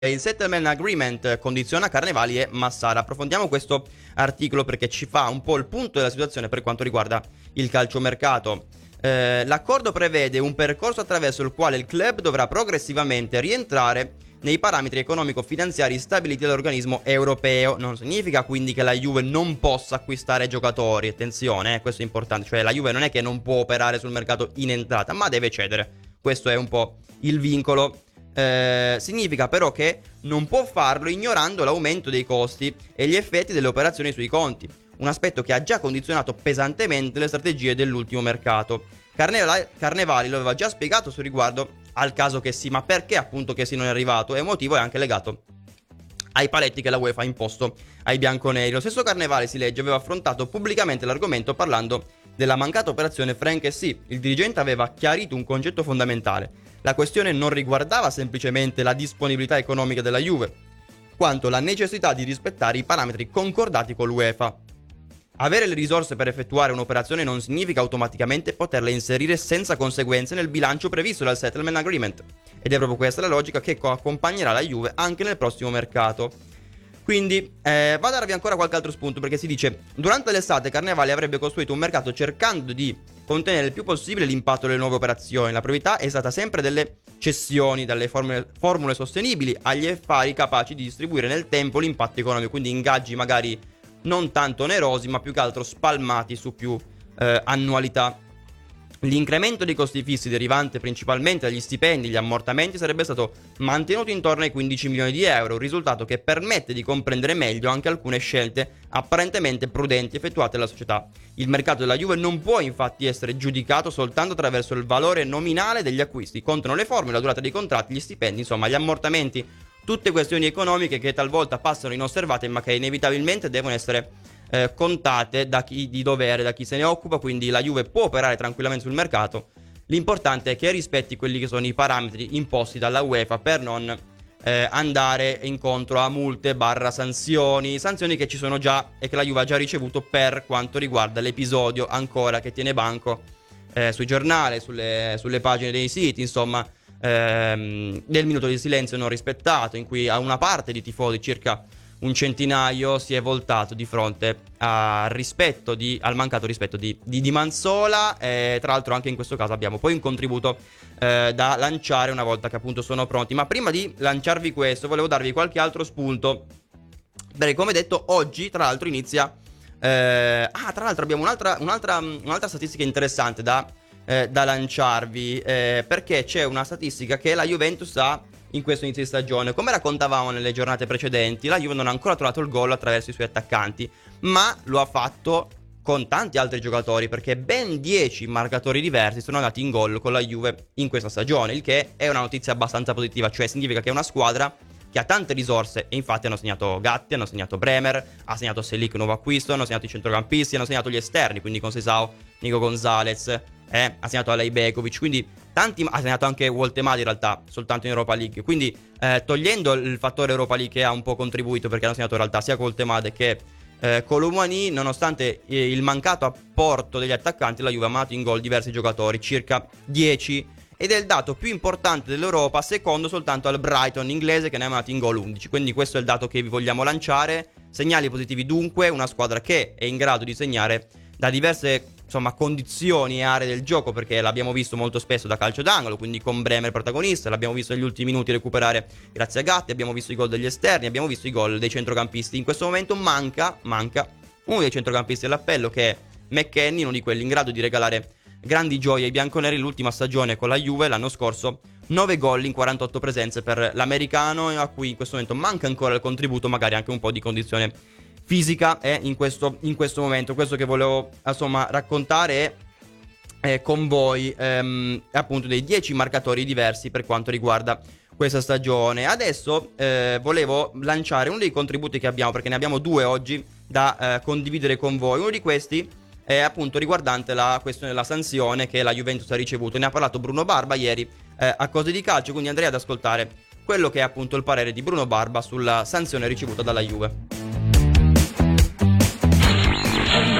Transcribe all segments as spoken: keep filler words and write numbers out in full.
il settlement agreement condiziona Carnevali e Massara. Approfondiamo questo articolo perché ci fa un po' il punto della situazione per quanto riguarda il calciomercato. Eh, l'accordo prevede un percorso attraverso il quale il club dovrà progressivamente rientrare nei parametri economico-finanziari stabiliti dall'organismo europeo. Non significa quindi che la Juve non possa acquistare giocatori, attenzione, eh, questo è importante, cioè la Juve non è che non può operare sul mercato in entrata, ma deve cedere. Questo è un po' il vincolo. Eh, significa però che non può farlo ignorando l'aumento dei costi e gli effetti delle operazioni sui conti, un aspetto che ha già condizionato pesantemente le strategie dell'ultimo mercato. Carnevali, Carnevali lo aveva già spiegato su riguardo al caso che sì, ma perché appunto che sì non è arrivato, e il motivo è anche legato ai paletti che la UEFA ha imposto ai bianconeri. Lo stesso Carnevali, si legge, aveva affrontato pubblicamente l'argomento parlando della mancata operazione Frank e sì. Il dirigente aveva chiarito un concetto fondamentale: la questione non riguardava semplicemente la disponibilità economica della Juve, quanto la necessità di rispettare i parametri concordati con l'UEFA. Avere le risorse per effettuare un'operazione non significa automaticamente poterla inserire senza conseguenze nel bilancio previsto dal settlement agreement, ed è proprio questa la logica che accompagnerà la Juve anche nel prossimo mercato. Quindi eh, vado a darvi ancora qualche altro spunto, perché si dice: durante l'estate Carnevali avrebbe costruito un mercato cercando di contenere il più possibile l'impatto delle nuove operazioni. La priorità è stata sempre delle cessioni, dalle formule, formule sostenibili agli affari capaci di distribuire nel tempo l'impatto economico, quindi ingaggi magari non tanto onerosi ma più che altro spalmati su più eh, annualità. L'incremento dei costi fissi derivante principalmente dagli stipendi e gli ammortamenti sarebbe stato mantenuto intorno ai quindici milioni di euro, un risultato che permette di comprendere meglio anche alcune scelte apparentemente prudenti effettuate dalla società. Il mercato della Juve non può infatti essere giudicato soltanto attraverso il valore nominale degli acquisti. Contano le formule, la durata dei contratti, gli stipendi, insomma gli ammortamenti, tutte questioni economiche che talvolta passano inosservate ma che inevitabilmente devono essere Eh, contate da chi di dovere, da chi se ne occupa. Quindi la Juve può operare tranquillamente sul mercato, l'importante è che rispetti quelli che sono i parametri imposti dalla UEFA per non eh, andare incontro a multe barra sanzioni, sanzioni che ci sono già e che la Juve ha già ricevuto per quanto riguarda l'episodio ancora che tiene banco eh, sui giornali, sulle, sulle pagine dei siti, insomma, ehm, del minuto di silenzio non rispettato, in cui a una parte di tifosi, circa un centinaio, si è voltato di fronte al rispetto di, al mancato rispetto di, di, di Manzola. E tra l'altro anche in questo caso abbiamo poi un contributo eh, da lanciare una volta che appunto sono pronti. Ma prima di lanciarvi questo volevo darvi qualche altro spunto, perché come detto oggi tra l'altro inizia eh, ah tra l'altro abbiamo un'altra, un'altra, un'altra statistica interessante da, eh, da lanciarvi, eh, perché c'è una statistica che la Juventus ha in questo inizio di stagione. Come raccontavamo nelle giornate precedenti, la Juve non ha ancora trovato il gol attraverso i suoi attaccanti, ma lo ha fatto con tanti altri giocatori, perché ben dieci marcatori diversi sono andati in gol con la Juve in questa stagione, il che è una notizia abbastanza positiva, cioè significa che è una squadra che ha tante risorse. E infatti hanno segnato Gatti, hanno segnato Bremer, ha segnato Selic, nuovo acquisto, hanno segnato i centrocampisti, hanno segnato gli esterni, quindi con Sesao, Nico Gonzalez, eh, ha segnato Alej Begovic, quindi tanti, ha segnato anche Woltemade in realtà soltanto in Europa League. Quindi eh, togliendo il fattore Europa League, che ha un po' contribuito, perché hanno segnato in realtà sia Woltemade che eh, Colomani, nonostante eh, il mancato apporto degli attaccanti, la Juve ha mandato in gol diversi giocatori, circa dieci, ed è il dato più importante dell'Europa, secondo soltanto al Brighton inglese che ne ha mandati in gol undici. Quindi questo è il dato che vi vogliamo lanciare. Segnali positivi dunque, una squadra che è in grado di segnare da diverse, insomma, condizioni e aree del gioco, perché l'abbiamo visto molto spesso da calcio d'angolo, quindi con Bremer protagonista, l'abbiamo visto negli ultimi minuti recuperare grazie a Gatti, abbiamo visto i gol degli esterni, abbiamo visto i gol dei centrocampisti. In questo momento manca, manca uno dei centrocampisti all'appello, che è McKennie, uno di quelli in grado di regalare grandi gioie ai bianconeri. L'ultima stagione con la Juve, l'anno scorso, nove gol in quarantotto presenze per l'americano, a cui in questo momento manca ancora il contributo, magari anche un po' di condizione fisica è in questo, in questo momento. Questo che volevo insomma raccontare è, eh, con voi ehm, appunto dei dieci marcatori diversi per quanto riguarda questa stagione. Adesso eh, volevo lanciare uno dei contributi che abbiamo, perché ne abbiamo due oggi da eh, condividere con voi. Uno di questi è appunto riguardante la questione della sanzione che la Juventus ha ricevuto. Ne ha parlato Bruno Barba ieri eh, a Cose di Calcio, quindi andrei ad ascoltare quello che è appunto il parere di Bruno Barba sulla sanzione ricevuta dalla Juve.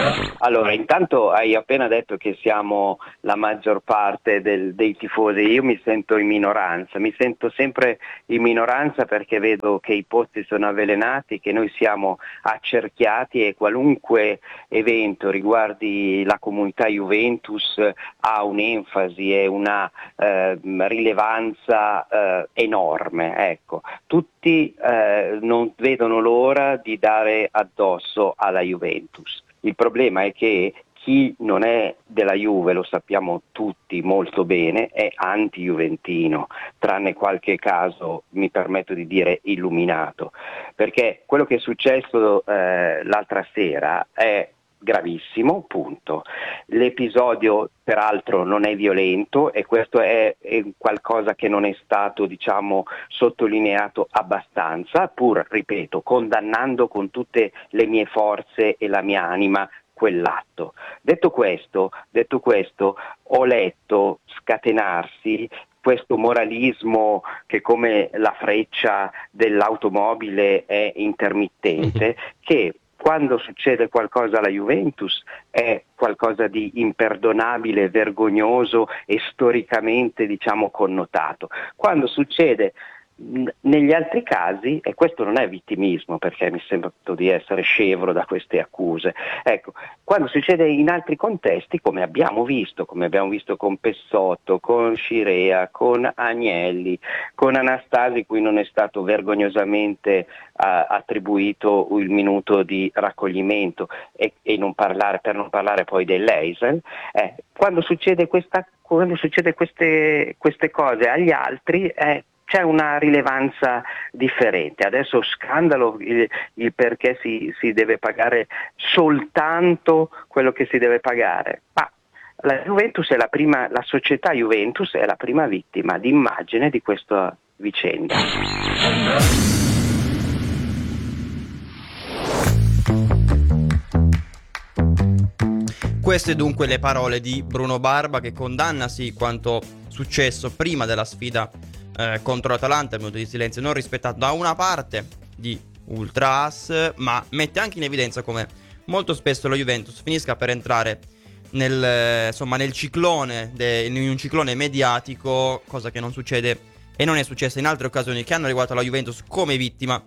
Allora, intanto hai appena detto che siamo la maggior parte del, dei tifosi. Io mi sento in minoranza, mi sento sempre in minoranza perché vedo che i posti sono avvelenati, che noi siamo accerchiati e qualunque evento riguardi la comunità Juventus ha un'enfasi e una eh, rilevanza eh, enorme. Ecco, tutti eh, non vedono l'ora di dare addosso alla Juventus. Il problema è che chi non è della Juve, lo sappiamo tutti molto bene, è anti-juventino, tranne qualche caso, mi permetto di dire, illuminato, perché quello che è successo eh, l'altra sera è gravissimo, punto. L'episodio peraltro non è violento e questo è, è qualcosa che non è stato, diciamo, sottolineato abbastanza, pur, ripeto, condannando con tutte le mie forze e la mia anima quell'atto. Detto questo, detto questo, ho letto scatenarsi questo moralismo che come la freccia dell'automobile è intermittente, che quando succede qualcosa alla Juventus è qualcosa di imperdonabile, vergognoso e storicamente, diciamo, connotato. Quando succede negli altri casi, e questo non è vittimismo perché mi sembra di essere scevro da queste accuse, ecco, quando succede in altri contesti, come abbiamo visto, come abbiamo visto con Pessotto, con Scirea, con Agnelli, con Anastasi, cui non è stato vergognosamente uh, attribuito il minuto di raccoglimento, e, e non parlare, per non parlare poi dell'Eisel, eh, quando succede questa, quando succede queste, queste cose agli altri, eh, c'è una rilevanza differente. Adesso scandalo il, il perché si, si deve pagare soltanto quello che si deve pagare, ma la Juventus è la prima, la società Juventus è la prima vittima d'immagine di questa vicenda. Queste dunque le parole di Bruno Barba, che condanna sì quanto successo prima della sfida Eh, contro l'Atalanta, il minuto di silenzio non rispettato da una parte di Ultras, ma mette anche in evidenza come molto spesso lo Juventus finisca per entrare nel, eh, insomma, nel ciclone de, in un ciclone mediatico, cosa che non succede e non è successa in altre occasioni che hanno riguardato la Juventus come vittima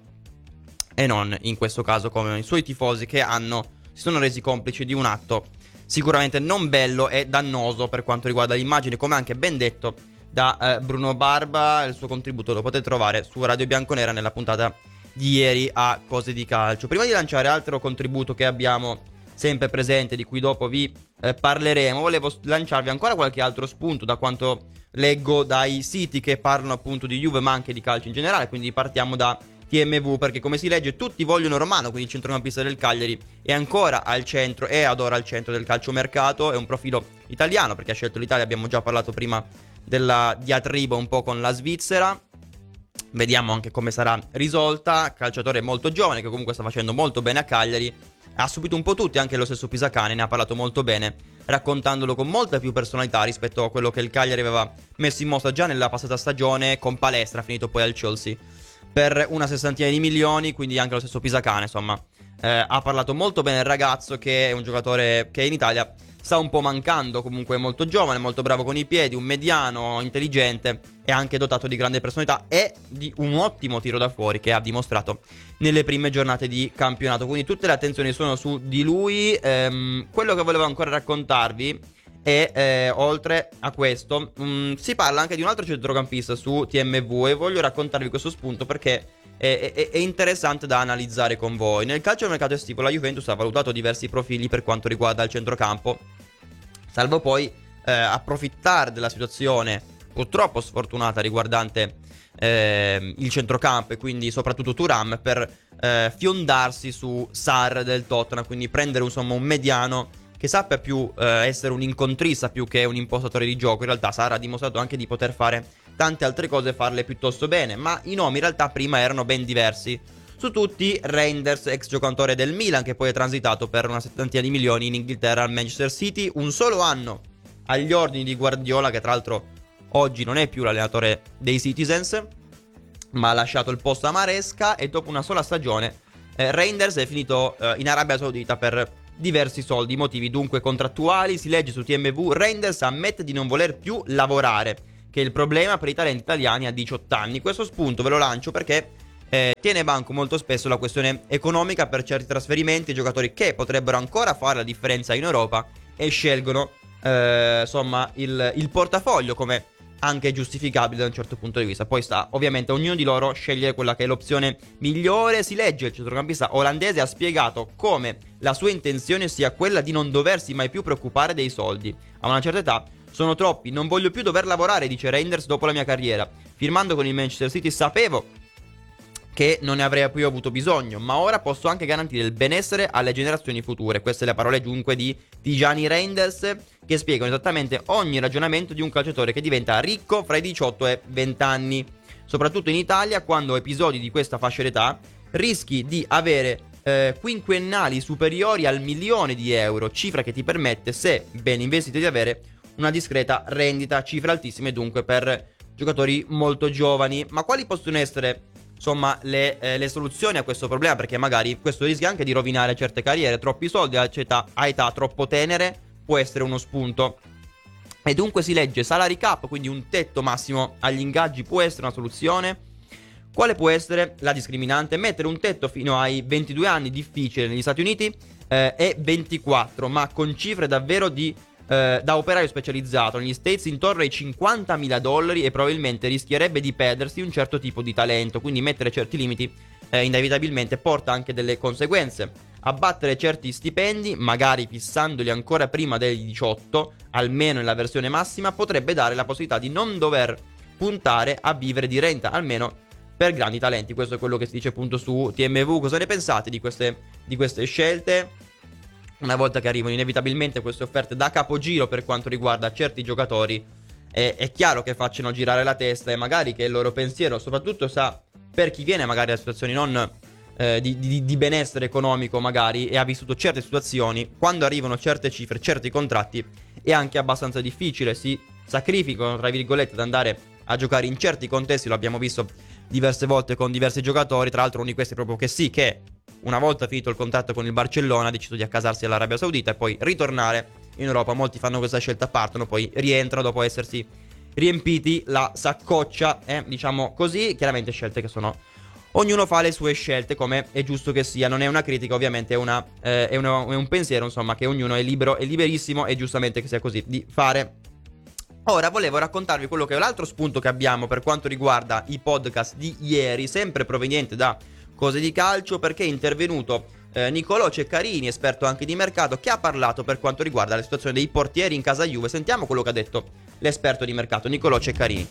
e non in questo caso come i suoi tifosi, che hanno si sono resi complici di un atto sicuramente non bello e dannoso per quanto riguarda l'immagine, come anche ben detto da eh, Bruno Barba. Il suo contributo lo potete trovare su Radio Bianconera nella puntata di ieri a Cose di Calcio. Prima di lanciare altro contributo che abbiamo sempre presente, di cui dopo vi eh, parleremo, volevo lanciarvi ancora qualche altro spunto da quanto leggo dai siti che parlano appunto di Juve ma anche di calcio in generale. Quindi partiamo da T M V, perché come si legge tutti vogliono Romano, quindi il centrocampista del Cagliari è ancora al centro e ad ora al centro del calciomercato. È un profilo italiano perché ha scelto l'Italia, abbiamo già parlato prima della diatriba un po' con la Svizzera. Vediamo anche come sarà risolta. Calciatore molto giovane che comunque sta facendo molto bene a Cagliari, ha subito un po' tutti, anche lo stesso Pisacane ne ha parlato molto bene, raccontandolo con molta più personalità rispetto a quello che il Cagliari aveva messo in mostra già nella passata stagione con Palestra, finito poi al Chelsea per una sessantina di milioni. Quindi anche lo stesso Pisacane, insomma, eh, ha parlato molto bene il ragazzo, che è un giocatore che in Italia sta un po' mancando. Comunque è molto giovane, molto bravo con i piedi, un mediano intelligente e anche dotato di grande personalità e di un ottimo tiro da fuori che ha dimostrato nelle prime giornate di campionato. Quindi tutte le attenzioni sono su di lui. Ehm, quello che volevo ancora raccontarvi è, eh, oltre a questo, mh, si parla anche di un altro centrocampista su T M V e voglio raccontarvi questo spunto perché È, è, è interessante da analizzare con voi. Nel calciomercato estivo la Juventus ha valutato diversi profili per quanto riguarda il centrocampo, salvo poi eh, approfittare della situazione purtroppo sfortunata riguardante eh, il centrocampo e quindi soprattutto Thuram per eh, fiondarsi su Sarr del Tottenham, quindi prendere insomma un mediano che sappia più eh, essere un incontrista più che un impostatore di gioco. In realtà Sarr ha dimostrato anche di poter fare tante altre cose e farle piuttosto bene, ma i nomi in realtà prima erano ben diversi. Su tutti Reinders, ex giocatore del Milan, che poi è transitato per una settantina di milioni in Inghilterra al Manchester City, un solo anno agli ordini di Guardiola, che tra l'altro oggi non è più l'allenatore dei Citizens ma ha lasciato il posto a Maresca, e dopo una sola stagione eh, Reinders è finito eh, in Arabia Saudita per diversi soldi. I motivi dunque contrattuali. Si legge su T M V: Reinders ammette di non voler più lavorare, che è il problema per i talenti italiani a diciotto anni. Questo spunto ve lo lancio perché eh, tiene banco molto spesso la questione economica per certi trasferimenti, giocatori che potrebbero ancora fare la differenza in Europa e scelgono eh, insomma il, il portafoglio, come anche giustificabile da un certo punto di vista. Poi sta ovviamente a ognuno di loro scegliere quella che è l'opzione migliore. Si legge: il centrocampista olandese ha spiegato come la sua intenzione sia quella di non doversi mai più preoccupare dei soldi. A una certa età sono troppi, non voglio più dover lavorare, dice Reinders dopo la mia carriera. Firmando con il Manchester City sapevo che non ne avrei più avuto bisogno, ma ora posso anche garantire il benessere alle generazioni future. Queste le parole dunque di Tijani Reinders, che spiegano esattamente ogni ragionamento di un calciatore che diventa ricco fra i diciotto e venti anni. Soprattutto in Italia, quando episodi di questa fascia d'età rischi di avere eh, quinquennali superiori al milione di euro, cifra che ti permette, se ben investito, di avere una discreta rendita. Cifre altissime dunque per giocatori molto giovani. Ma quali possono essere insomma le, eh, le soluzioni a questo problema? Perché magari questo rischia anche di rovinare certe carriere. Troppi soldi a età, a età troppo tenere può essere uno spunto. E dunque si legge: salary cap, quindi un tetto massimo agli ingaggi, può essere una soluzione. Quale può essere la discriminante? Mettere un tetto fino ai ventidue anni, difficile negli Stati Uniti, eh, e ventiquattro, ma con cifre davvero di eh, da operaio specializzato. Negli States intorno ai cinquantamila dollari, e probabilmente rischierebbe di perdersi un certo tipo di talento. Quindi mettere certi limiti eh, inevitabilmente porta anche delle conseguenze. Abbattere certi stipendi, magari fissandoli ancora prima dei diciotto, almeno nella versione massima, potrebbe dare la possibilità di non dover puntare a vivere di renta, almeno per grandi talenti. Questo è quello che si dice appunto su T M V. Cosa ne pensate di queste, di queste scelte? Una volta che arrivano inevitabilmente queste offerte da capogiro per quanto riguarda certi giocatori, è, è chiaro che facciano girare la testa, e magari che il loro pensiero, soprattutto sa per chi viene magari da situazioni non eh, di, di, di benessere economico magari, e ha vissuto certe situazioni, quando arrivano certe cifre, certi contratti, è anche abbastanza difficile. Si sacrificano tra virgolette ad andare a giocare in certi contesti. Lo abbiamo visto diverse volte con diversi giocatori. Tra l'altro uno di questi proprio che sì, che una volta finito il contratto con il Barcellona ha deciso di accasarsi all'Arabia Saudita e poi ritornare in Europa. Molti fanno questa scelta, partono, poi rientrano dopo essersi riempiti la saccoccia, eh, diciamo così. Chiaramente scelte che sono, ognuno fa le sue scelte come è giusto che sia. Non è una critica, ovviamente è, una, eh, è, uno, è un pensiero, insomma, che ognuno è libero, è liberissimo, è giustamente che sia così, di fare. Ora volevo raccontarvi quello che è l'altro spunto che abbiamo per quanto riguarda i podcast di ieri, sempre proveniente da Cose di Calcio, perché è intervenuto eh, Nicolò Ceccarini, esperto anche di mercato, che ha parlato per quanto riguarda la situazione dei portieri in casa Juve. Sentiamo quello che ha detto l'esperto di mercato Nicolò Ceccarini.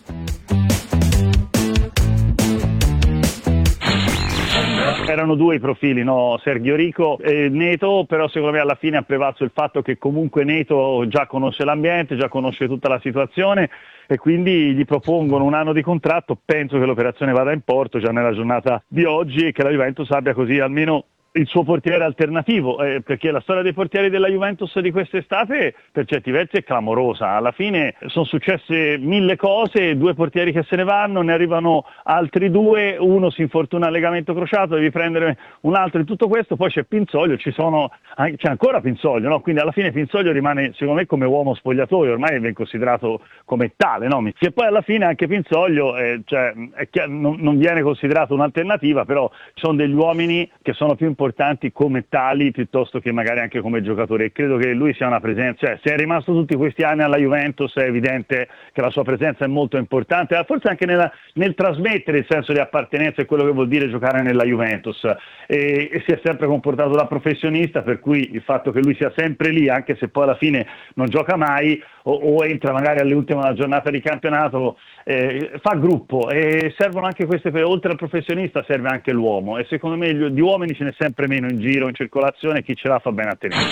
Erano due i profili, no? Sergio Rico e Neto, però secondo me alla fine ha prevalso il fatto che comunque Neto già conosce l'ambiente, già conosce tutta la situazione, e quindi gli propongono un anno di contratto. Penso che l'operazione vada in porto già nella giornata di oggi e che la Juventus abbia così almeno il suo portiere alternativo, eh, perché la storia dei portieri della Juventus di quest'estate per certi versi è clamorosa. Alla fine sono successe mille cose, due portieri che se ne vanno, ne arrivano altri due, uno si infortuna al legamento crociato, devi prendere un altro in tutto questo. Poi c'è Pinsoglio, ci sono, c'è ancora Pinsoglio, no? Quindi alla fine Pinsoglio rimane secondo me come uomo spogliatoio, ormai viene considerato come tale, no? Che poi alla fine anche Pinsoglio eh, cioè, è chiaro, non, non viene considerato un'alternativa, però sono degli uomini che sono più importanti importanti come tali piuttosto che magari anche come giocatori, e credo che lui sia una presenza, cioè se è rimasto tutti questi anni alla Juventus è evidente che la sua presenza è molto importante, forse anche nella, nel trasmettere il senso di appartenenza e quello che vuol dire giocare nella Juventus, e, e si è sempre comportato da professionista, per cui il fatto che lui sia sempre lì, anche se poi alla fine non gioca mai o, o entra magari all'ultima giornata di campionato, eh, fa gruppo, e servono anche queste, oltre al professionista serve anche l'uomo, e secondo me di uomini ce n'è sempre meno in giro, in circolazione, chi ce l'ha fa bene a tenere.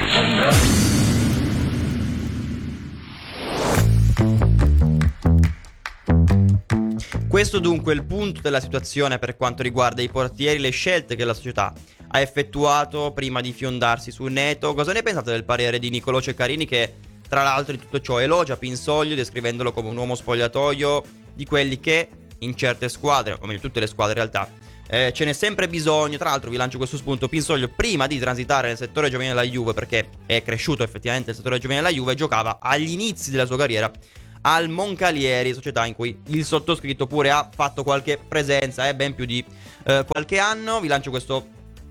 Questo dunque è il punto della situazione per quanto riguarda i portieri, le scelte che la società ha effettuato prima di fiondarsi su Neto. Cosa ne pensate del parere di Nicolò Ceccarini, che tra l'altro in tutto ciò elogia Pinsoglio descrivendolo come un uomo spogliatoio, di quelli che in certe squadre, o meglio tutte le squadre in realtà, eh, ce n'è sempre bisogno. Tra l'altro vi lancio questo spunto: Pinsoglio, prima di transitare nel settore giovanile della Juve, perché è cresciuto effettivamente il settore giovanile della Juve, giocava agli inizi della sua carriera al Moncalieri, società in cui il sottoscritto pure ha fatto qualche presenza, eh, ben più di eh, qualche anno. Vi lancio questo,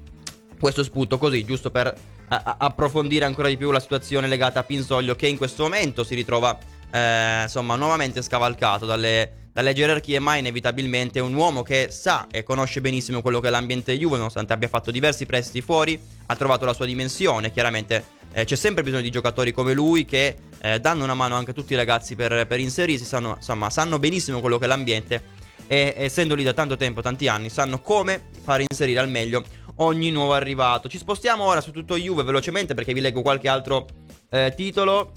questo spunto così, giusto per a- a- approfondire ancora di più la situazione legata a Pinsoglio, che in questo momento si ritrova eh, insomma nuovamente scavalcato dalle, dalle gerarchie, ma inevitabilmente un uomo che sa e conosce benissimo quello che è l'ambiente Juve, nonostante abbia fatto diversi prestiti fuori, ha trovato la sua dimensione. Chiaramente eh, c'è sempre bisogno di giocatori come lui che eh, danno una mano anche a tutti i ragazzi per, per inserirsi, sanno, insomma, sanno benissimo quello che è l'ambiente e, essendo lì da tanto tempo, tanti anni, sanno come fare inserire al meglio ogni nuovo arrivato. Ci spostiamo ora su tutto Juve velocemente, perché vi leggo qualche altro eh, titolo.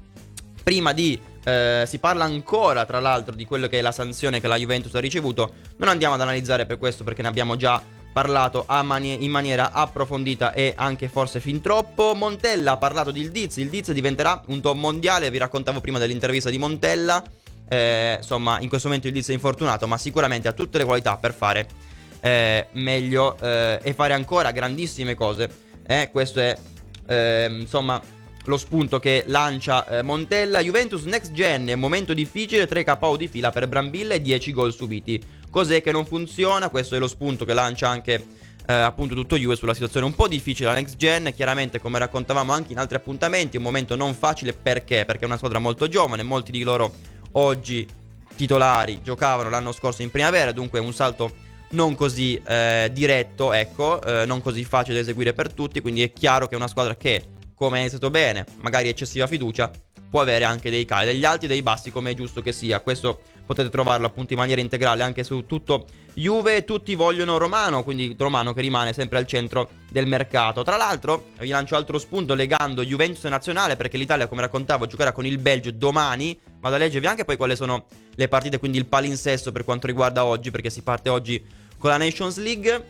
Prima di eh, si parla ancora, tra l'altro, di quello che è la sanzione che la Juventus ha ricevuto. Non andiamo ad analizzare per questo, perché ne abbiamo già parlato a mani- in maniera approfondita e anche forse fin troppo. Montella ha parlato di Ildiz. Ildiz diventerà un top mondiale. Vi raccontavo prima dell'intervista di Montella. Eh, insomma, in questo momento Ildiz è infortunato, ma sicuramente ha tutte le qualità per fare eh, meglio eh, e fare ancora grandissime cose. Eh, questo è eh, insomma lo spunto che lancia eh, Montella. Juventus Next Gen, è un momento difficile, tre K O di fila per Brambilla e dieci gol subiti. Cos'è che non funziona? Questo è lo spunto che lancia anche eh, appunto tutto Juve sulla situazione un po' difficile la Next Gen. Chiaramente, come raccontavamo anche in altri appuntamenti, un momento non facile. Perché? Perché è una squadra molto giovane, molti di loro oggi titolari giocavano l'anno scorso in primavera, dunque un salto non così eh, diretto, ecco, eh, non così facile da eseguire per tutti. Quindi è chiaro che è una squadra che, come è iniziato bene, magari eccessiva fiducia, può avere anche dei cali, degli alti e dei bassi, come è giusto che sia. Questo potete trovarlo appunto in maniera integrale anche su tutto Juve. Tutti vogliono Romano, quindi Romano che rimane sempre al centro del mercato. Tra l'altro vi lancio altro spunto legando Juventus e Nazionale, perché l'Italia, come raccontavo, giocherà con il Belgio domani. Vado a leggervi anche poi quali sono le partite, quindi il palinsesto per quanto riguarda oggi, perché si parte oggi con la Nations League.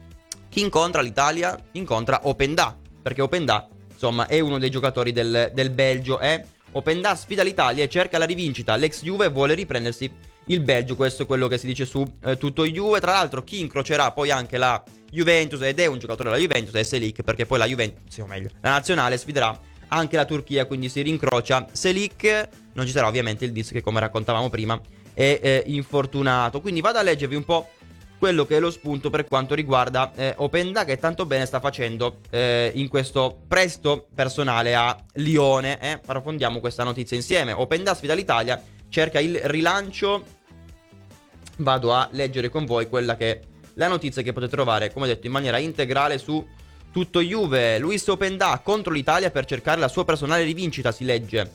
Chi incontra l'Italia? Incontra Openda, perché Openda insomma è uno dei giocatori del, del Belgio. eh? Openda sfida l'Italia e cerca la rivincita. L'ex Juve vuole riprendersi il Belgio. Questo è quello che si dice su eh, tutto Juve. Tra l'altro chi incrocerà poi anche la Juventus, ed è un giocatore della Juventus, è Selic, perché poi la Juventus, o meglio, la nazionale sfiderà anche la Turchia, quindi si rincrocia Selic. Non ci sarà ovviamente il Dis, che come raccontavamo prima è eh, infortunato. Quindi vado a leggervi un po' quello che è lo spunto per quanto riguarda eh, Openda, che tanto bene sta facendo eh, in questo prestito personale a Lione. eh. Approfondiamo questa notizia insieme. Openda sfida l'Italia, cerca il rilancio. Vado a leggere con voi quella che è la notizia che potete trovare, come detto, in maniera integrale su tutto Juve. Luis Openda contro l'Italia per cercare la sua personale rivincita, si legge.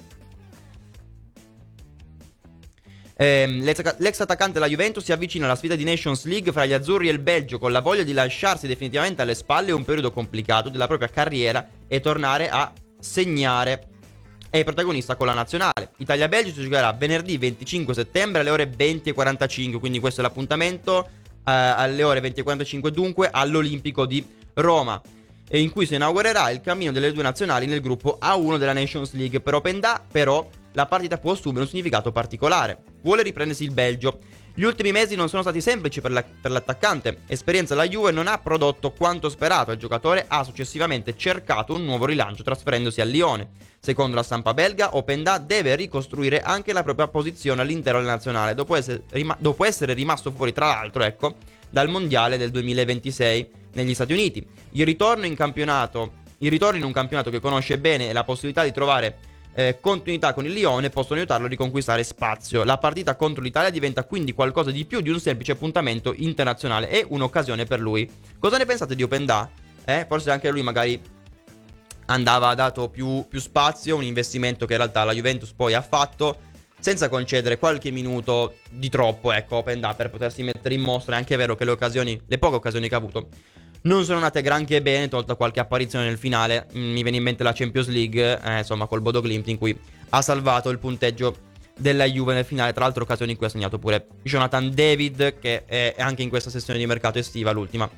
Eh, l'ex, l'ex attaccante della Juventus si avvicina alla sfida di Nations League fra gli azzurri e il Belgio, con la voglia di lasciarsi definitivamente alle spalle un periodo complicato della propria carriera e tornare a segnare. È protagonista con la nazionale. Italia-Belgio si giocherà venerdì venticinque settembre alle ore venti e quarantacinque, quindi questo è l'appuntamento, eh, alle ore venti e quarantacinque dunque all'Olimpico di Roma, e in cui si inaugurerà il cammino delle due nazionali nel gruppo A uno della Nations League. Per Openda però la partita può assumere un significato particolare. Vuole riprendersi il Belgio. Gli ultimi mesi non sono stati semplici per, la, per l'attaccante. Esperienza alla Juve non ha prodotto quanto sperato. Il giocatore ha successivamente cercato un nuovo rilancio trasferendosi a Lione. Secondo la stampa belga, Openda deve ricostruire anche la propria posizione all'interno della nazionale, dopo essere, rima- dopo essere rimasto fuori, tra l'altro, ecco, dal mondiale del duemilaventisei negli Stati Uniti. Il ritorno in campionato, il ritorno in un campionato che conosce bene e la possibilità di trovare Eh, continuità con il Lione possono aiutarlo a riconquistare spazio. La partita contro l'Italia diventa quindi qualcosa di più di un semplice appuntamento internazionale e un'occasione per lui. Cosa ne pensate di Openda? Eh, forse anche lui magari andava dato più, più spazio, un investimento che in realtà la Juventus poi ha fatto senza concedere qualche minuto di troppo, ecco, Openda, per potersi mettere in mostra. È anche vero che le occasioni, le poche occasioni che ha avuto non sono andate granché bene, tolta qualche apparizione nel finale. Mm, mi viene in mente la Champions League, eh, insomma, col Bodo Glimt, in cui ha salvato il punteggio della Juve nel finale. Tra l'altro occasioni in cui ha segnato pure Jonathan David, che è anche in questa sessione di mercato estiva, l'ultima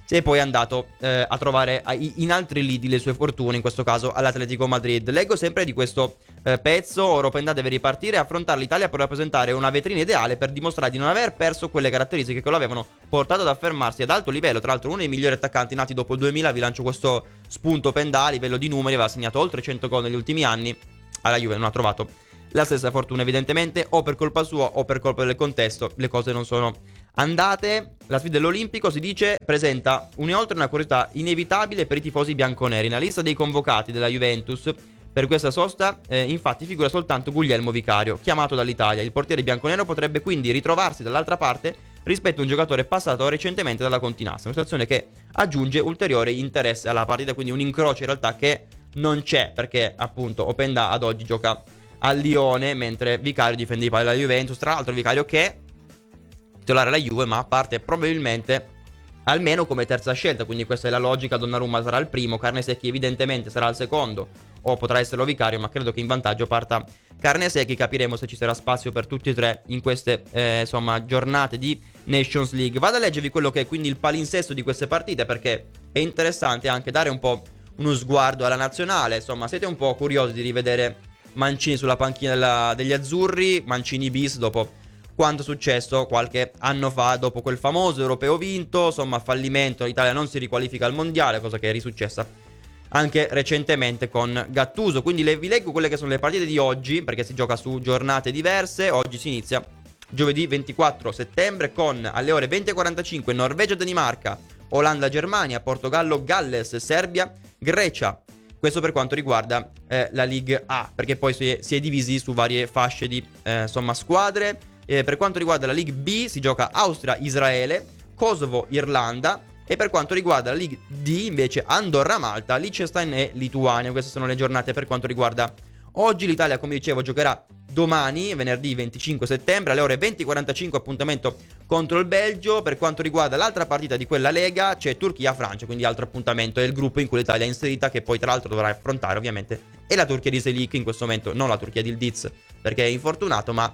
si è poi andato eh, a trovare in altri lidi le sue fortune, in questo caso all'Atletico Madrid. Leggo sempre di questo eh, pezzo: Oropenda deve ripartire e affrontare l'Italia per rappresentare una vetrina ideale per dimostrare di non aver perso quelle caratteristiche che lo avevano portato ad affermarsi ad alto livello. Tra l'altro uno dei migliori attaccanti nati dopo il duemila, vi lancio questo spunto Openda, a livello di numeri aveva segnato oltre cento gol negli ultimi anni, alla Juve non ha trovato la stessa fortuna evidentemente, o per colpa sua o per colpa del contesto, le cose non sono andate. La sfida dell'Olimpico, si dice, presenta un'oltre una curiosità inevitabile per i tifosi bianconeri. Nella lista dei convocati della Juventus per questa sosta eh, infatti figura soltanto Guglielmo Vicario, chiamato dall'Italia. Il portiere bianconero potrebbe quindi ritrovarsi dall'altra parte rispetto a un giocatore passato recentemente dalla Continassa, una situazione che aggiunge ulteriore interesse alla partita, quindi un incrocio in realtà che non c'è, perché appunto Openda ad oggi gioca al Lione, mentre Vicario difende i pali della Juventus. Tra l'altro Vicario che titolare alla Juve, ma parte probabilmente almeno come terza scelta, quindi questa è la logica. Donnarumma sarà il primo, Carnesecchi evidentemente sarà il secondo, o potrà esserlo Vicario, ma credo che in vantaggio parta Carnesecchi. Capiremo se ci sarà spazio per tutti e tre in queste eh, insomma giornate di Nations League. Vado a leggervi quello che è quindi il palinsesto di queste partite, perché è interessante anche dare un po' uno sguardo alla nazionale. Insomma, siete un po' curiosi di rivedere Mancini sulla panchina della, degli azzurri, Mancini bis dopo quanto è successo qualche anno fa, dopo quel famoso europeo vinto, insomma fallimento, l'Italia non si riqualifica al mondiale, cosa che è risuccessa anche recentemente con Gattuso. Quindi le, vi leggo quelle che sono le partite di oggi, perché si gioca su giornate diverse. Oggi si inizia giovedì ventiquattro settembre con alle ore venti e quarantacinque Norvegia-Danimarca, Olanda-Germania, Portogallo-Galles, Serbia-Grecia. Questo per quanto riguarda eh, la Ligue A, perché poi si è, si è divisi su varie fasce di eh, insomma squadre. Eh, per quanto riguarda la Ligue B si gioca Austria-Israele, Kosovo-Irlanda, e per quanto riguarda la Ligue D invece Andorra-Malta, Liechtenstein e Lituania. Queste sono le giornate per quanto riguarda oggi. L'Italia, come dicevo, giocherà domani, venerdì venticinque settembre, alle ore venti e quarantacinque, appuntamento contro il Belgio. Per quanto riguarda l'altra partita di quella Lega c'è Turchia-Francia, quindi altro appuntamento, è il gruppo in cui l'Italia è inserita, che poi tra l'altro dovrà affrontare ovviamente è la Turchia di Selic in questo momento, non la Turchia di Yildiz perché è infortunato, ma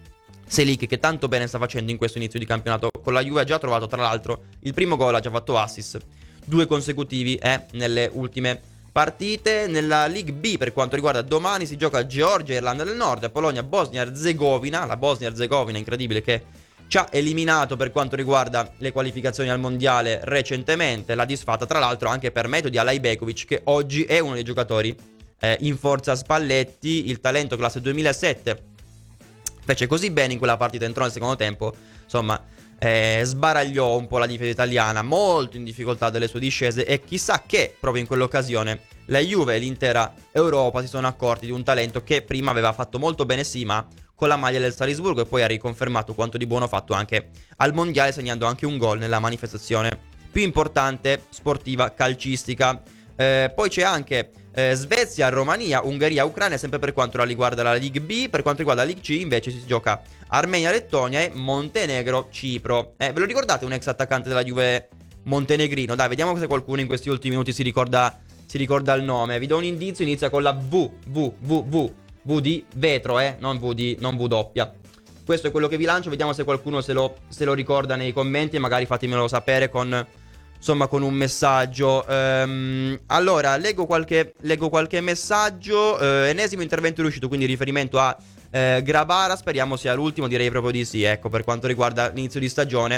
Selic che tanto bene sta facendo in questo inizio di campionato con la Juve. Ha già trovato tra l'altro il primo gol, ha già fatto assist, due consecutivi eh, nelle ultime partite. Nella Ligue B per quanto riguarda domani si gioca Georgia e Irlanda del Nord, Polonia, Bosnia-Herzegovina, la Bosnia-Herzegovina incredibile che ci ha eliminato per quanto riguarda le qualificazioni al mondiale recentemente, la disfatta tra l'altro anche per metodi Alajbegovic, che oggi è uno dei giocatori eh, in forza Spalletti, il talento classe duemilasette. Fece così bene in quella partita, entrò nel secondo tempo, insomma eh, sbaragliò un po' la difesa italiana, molto in difficoltà delle sue discese, e chissà che proprio in quell'occasione la Juve e l'intera Europa si sono accorti di un talento che prima aveva fatto molto bene sì, ma con la maglia del Salisburgo, e poi ha riconfermato quanto di buono fatto anche al mondiale, segnando anche un gol nella manifestazione più importante sportiva calcistica. Eh, poi c'è anche eh, Svezia, Romania, Ungheria, Ucraina, sempre per quanto riguarda la Ligue B. Per quanto riguarda la Ligue C invece si gioca Armenia, Lettonia e Montenegro, Cipro. Eh, ve lo ricordate un ex attaccante della Juve montenegrino? Dai, vediamo se qualcuno in questi ultimi minuti si ricorda, si ricorda il nome. Vi do un indizio, inizia con la V, V, V, V, V di vetro, eh, non V di, non V doppia. Questo è quello che vi lancio, vediamo se qualcuno se lo, se lo ricorda nei commenti, magari fatemelo sapere con... insomma con un messaggio. ehm, Allora leggo qualche, leggo qualche messaggio. eh, Enesimo intervento riuscito, quindi riferimento a eh, Grabara. Speriamo sia l'ultimo, direi proprio di sì. Ecco, per quanto riguarda l'inizio di stagione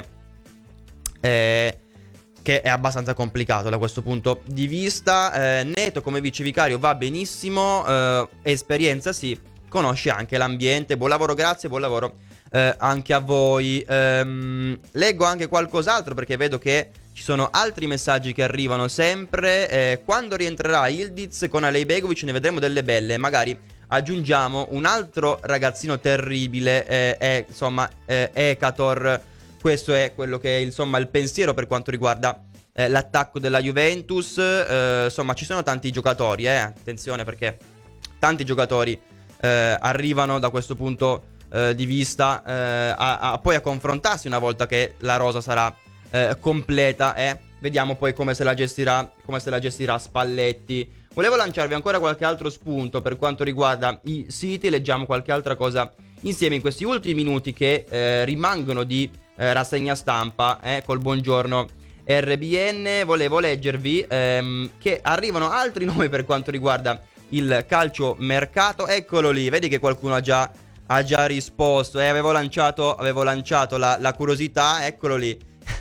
eh, che è abbastanza complicato da questo punto di vista. eh, Neto come vice vicario va benissimo, eh, esperienza sì, conosce anche l'ambiente. Buon lavoro, grazie, buon lavoro eh, anche a voi. ehm, Leggo anche qualcos'altro perché vedo che ci sono altri messaggi che arrivano sempre. eh, Quando rientrerà Yildiz con Alajbegovic ne vedremo delle belle. Magari aggiungiamo un altro ragazzino terribile, eh, eh, insomma eh, Ekator. Questo è quello che è insomma il pensiero per quanto riguarda eh, l'attacco della Juventus. eh, Insomma ci sono tanti giocatori, eh, attenzione, perché tanti giocatori eh, arrivano da questo punto eh, di vista eh, a, a poi a confrontarsi una volta che la rosa sarà Eh, completa. eh. Vediamo poi come se la gestirà come se la gestirà Spalletti. Volevo lanciarvi ancora qualche altro spunto per quanto riguarda i siti. Leggiamo qualche altra cosa insieme in questi ultimi minuti che eh, rimangono di eh, rassegna stampa eh, col buongiorno R B N, volevo leggervi ehm, che arrivano altri nomi per quanto riguarda il calcio mercato. Eccolo lì, vedi che qualcuno ha già, ha già risposto, eh, avevo lanciato, avevo lanciato la, la curiosità, eccolo lì.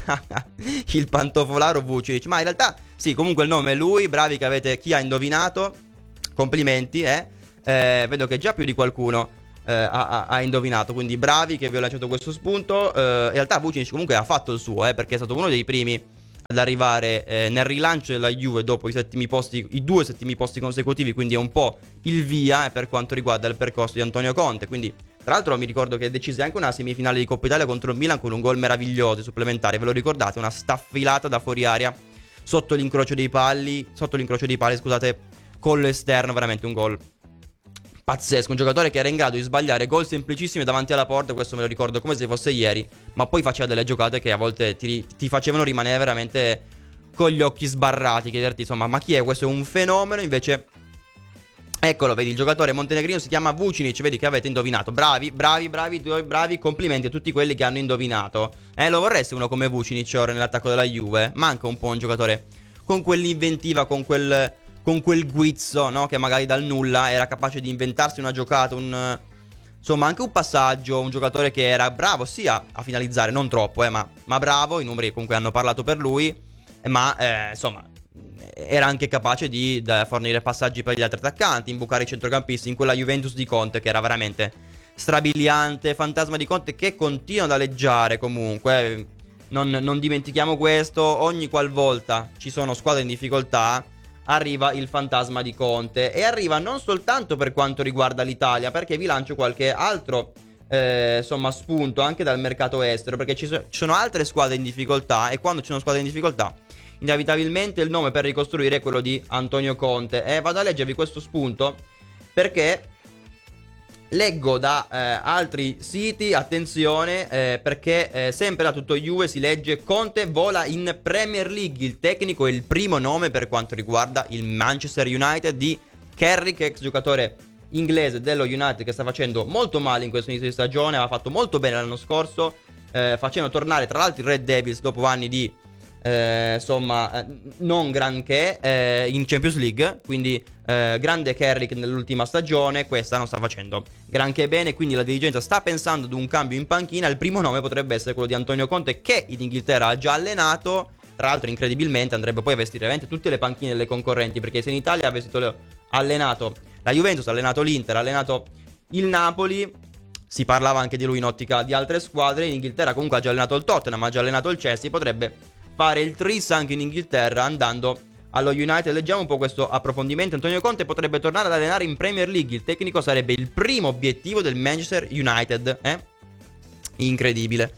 Il pantofolaro Vucinic. Ma in realtà sì, comunque il nome è lui. Bravi che avete, chi ha indovinato, complimenti, eh, eh vedo che già più di qualcuno eh, ha, ha indovinato, quindi bravi che vi ho lanciato questo spunto. eh, In realtà Vucinic comunque ha fatto il suo, eh, perché è stato uno dei primi ad arrivare eh, nel rilancio della Juve dopo i settimi posti, i due settimi posti consecutivi, quindi è un po' il via eh, per quanto riguarda il percorso di Antonio Conte. Quindi tra l'altro mi ricordo che decise anche una semifinale di Coppa Italia contro il Milan con un gol meraviglioso supplementare, ve lo ricordate? Una staffilata da fuori aria sotto l'incrocio dei pali, sotto l'incrocio dei pali, scusate, con l'esterno, veramente un gol pazzesco, un giocatore che era in grado di sbagliare gol semplicissimi davanti alla porta, questo me lo ricordo come se fosse ieri, ma poi faceva delle giocate che a volte ti, ti facevano rimanere veramente con gli occhi sbarrati, chiederti insomma, ma chi è? Questo è un fenomeno. Invece eccolo, vedi, il giocatore montenegrino si chiama Vucinic, vedi che avete indovinato. Bravi, bravi, bravi, bravi, complimenti a tutti quelli che hanno indovinato. Eh, lo vorreste uno come Vucinic ora nell'attacco della Juve? Manca un po' un giocatore con quell'inventiva, con quel... con quel guizzo, no? Che magari dal nulla era capace di inventarsi una giocata, un... insomma anche un passaggio, un giocatore che era bravo sia a finalizzare, non troppo, eh, ma, ma bravo, i numeri comunque hanno parlato per lui, eh, ma eh, insomma era anche capace di da, fornire passaggi per gli altri attaccanti, imbucare i centrocampisti in quella Juventus di Conte che era veramente strabiliante, fantasma di Conte che continua ad aleggiare comunque, eh, non, non dimentichiamo questo, ogni qualvolta ci sono squadre in difficoltà arriva il fantasma di Conte, e arriva non soltanto per quanto riguarda l'Italia, perché vi lancio qualche altro eh, insomma spunto anche dal mercato estero, perché ci, so- ci sono altre squadre in difficoltà, e quando ci sono squadre in difficoltà inevitabilmente il nome per ricostruire è quello di Antonio Conte. E vado a leggervi questo spunto perché leggo da eh, altri siti, attenzione, eh, perché eh, sempre da Tutto Juve si legge: Conte vola in Premier League, il tecnico è il primo nome per quanto riguarda il Manchester United di Carrick, ex giocatore inglese dello United che sta facendo molto male in questo inizio di stagione, aveva fatto molto bene l'anno scorso, eh, facendo tornare tra l'altro i Red Devils dopo anni di eh, insomma eh, non granché eh, in Champions League, quindi eh, grande Carrick nell'ultima stagione, questa non sta facendo granché bene, quindi la dirigenza sta pensando ad un cambio in panchina. Il primo nome potrebbe essere quello di Antonio Conte, che in Inghilterra ha già allenato, tra l'altro incredibilmente andrebbe poi a vestire veramente tutte le panchine delle concorrenti, perché se in Italia ha vestito le... allenato la Juventus, ha allenato l'Inter, ha allenato il Napoli, si parlava anche di lui in ottica di altre squadre, in Inghilterra comunque ha già allenato il Tottenham, ha già allenato il Chelsea, potrebbe fare il tris anche in Inghilterra andando allo United. Leggiamo un po' questo approfondimento. Antonio Conte potrebbe tornare ad allenare in Premier League, il tecnico sarebbe il primo obiettivo del Manchester United, eh? Incredibile.